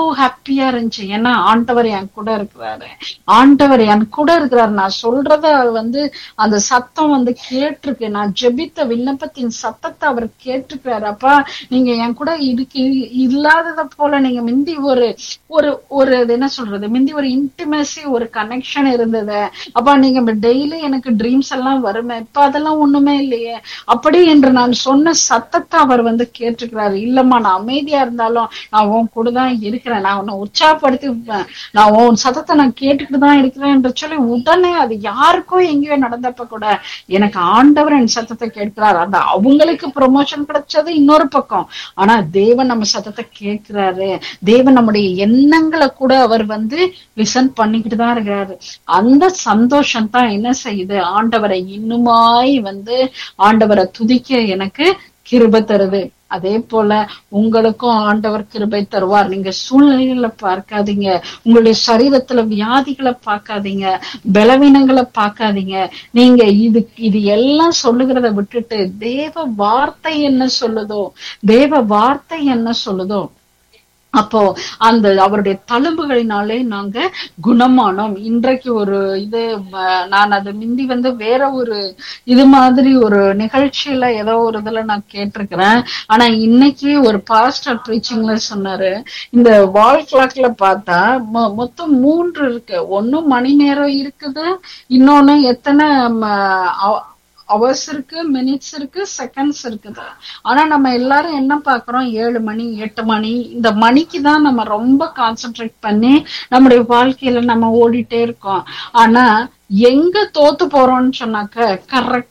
ஹாப்பியா இருந்துச்சு. ஏன்னா ஆண்டவர் என் கூட இருக்கிறாரு, ஆண்டவர் என் கூட இருக்கிறாரு. நான் சொல்றத அந்த சத்தம் கேட்டிருக்கு. நான் ஜெபித்த விண்ணப்பத்தின் சத்தத்தை அவர் கேட்டிருக்கிறாரு. அப்பா நீங்க என் கூட இல்லாதத போல நீங்க முந்தி ஒரு ஒரு ஒரு என்ன சொல்றது, முந்தி ஒரு இன்டிமேசி, ஒரு கனெக்ஷன் இருந்தது. அப்பா நீங்க டெய்லி எனக்கு ட்ரீம்ஸ் எல்லாம் வருமே, இப்ப அதெல்லாம் ஒண்ணுமே இல்லையே அப்படி என்று நான் சொன்ன சத்தத்தை அவர் கேட்டிருக்கிறாரு. இல்லம்மா நான் அமைதியா இருந்தாலும் நான் உன் கூட தான் இருக்கிறேன், நான் உன்னை உற்சாகப்படுத்திப்பேன், நான் உன் சத்தத்தை நான் கேட்டுக்கிட்டு தான் இருக்கிறேன் என்று சொல்லி உடனே அது யாருக்கும் எங்கேயோ நடந்தப்ப கூட எனக்கு ஆண்டவர் என் சத்தத்தை கேட்கிறார். அந்த அவங்களுக்கு ப்ரொமோஷன் கிடைச்சது இன்னொரு பக்கம். ஆனா தேவன் நம்ம சத்தத்தை கேட்கிறாரு. தேவன் நம்முடைய எண்ணங்களை கூட அவர் லிசன் பண்ணிக்கிட்டு தான் இருக்கிறாரு. அந்த சந்தோஷம் தான் என்ன செய்யுது, ஆண்டவரை இன்னுமாய் ஆண்டவரை துதிக்க எனக்கு கிருபை தருது. அதே போல உங்களுக்கும் ஆண்டவர் கிருபை தருவார். நீங்க சூழ்நிலைகளை பார்க்காதீங்க, உங்களுடைய சரீரத்துல வியாதிகளை பார்க்காதீங்க, பலவீனங்களை பார்க்காதீங்க. நீங்க இது எல்லாம் சொல்லுகிறத விட்டுட்டு தேவ வார்த்தை என்ன சொல்லுதோ, தேவ வார்த்தை என்ன சொல்லுதோ, அப்போ அந்த அவருடைய தழும்புகளினாலே நாங்க குணமானோம். இன்றைக்கு ஒரு நான் அது முந்தி வேற ஒரு இது மாதிரி ஒரு நிகழ்ச்சியில ஏதோ ஒரு இதுல நான் கேட்டிருக்கிறேன். ஆனா இன்னைக்கு ஒரு பாஸ்டர் ப்ரீச்சிங்ல சொன்னாரு, இந்த வால் கிளாக்ல பார்த்தா மொத்தம் 3 இருக்கு. ஒண்ணு மணி நேரம் இருக்குது, இன்னொன்னு எத்தனை அவர்ஸ் இருக்கு, மினிட்ஸ் இருக்கு, செகண்ட்ஸ் இருக்குது. ஆனா நம்ம எல்லாரும் என்ன பாக்குறோம், 7 மணி 8 மணி, இந்த மணிக்கு தான் நம்ம ரொம்ப கான்சென்ட்ரேட் பண்ணி நம்முடைய வாழ்க்கையில நம்ம ஓடிட்டே இருக்கோம். ஆனா எங்க தோத்து போறோம்னு சொன்னாக்க, கரெக்டா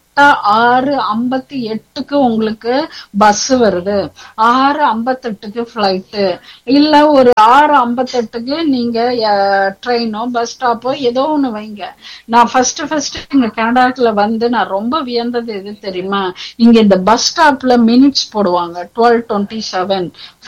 6:58 உங்களுக்கு பஸ் வருது, 6:58 ஃபிளைட்டு, இல்ல ஒரு 6:58 நீங்க ட்ரெயினோ பஸ் ஸ்டாப்போ ஏதோ ஒண்ணு வைங்க. நான் ஃபர்ஸ்ட் இங்க கனடாக்குள்ள நான் ரொம்ப வியந்தது எது தெரியுமா, இங்க இந்த பஸ் ஸ்டாப்ல மினிட்ஸ் போடுவாங்க 12:27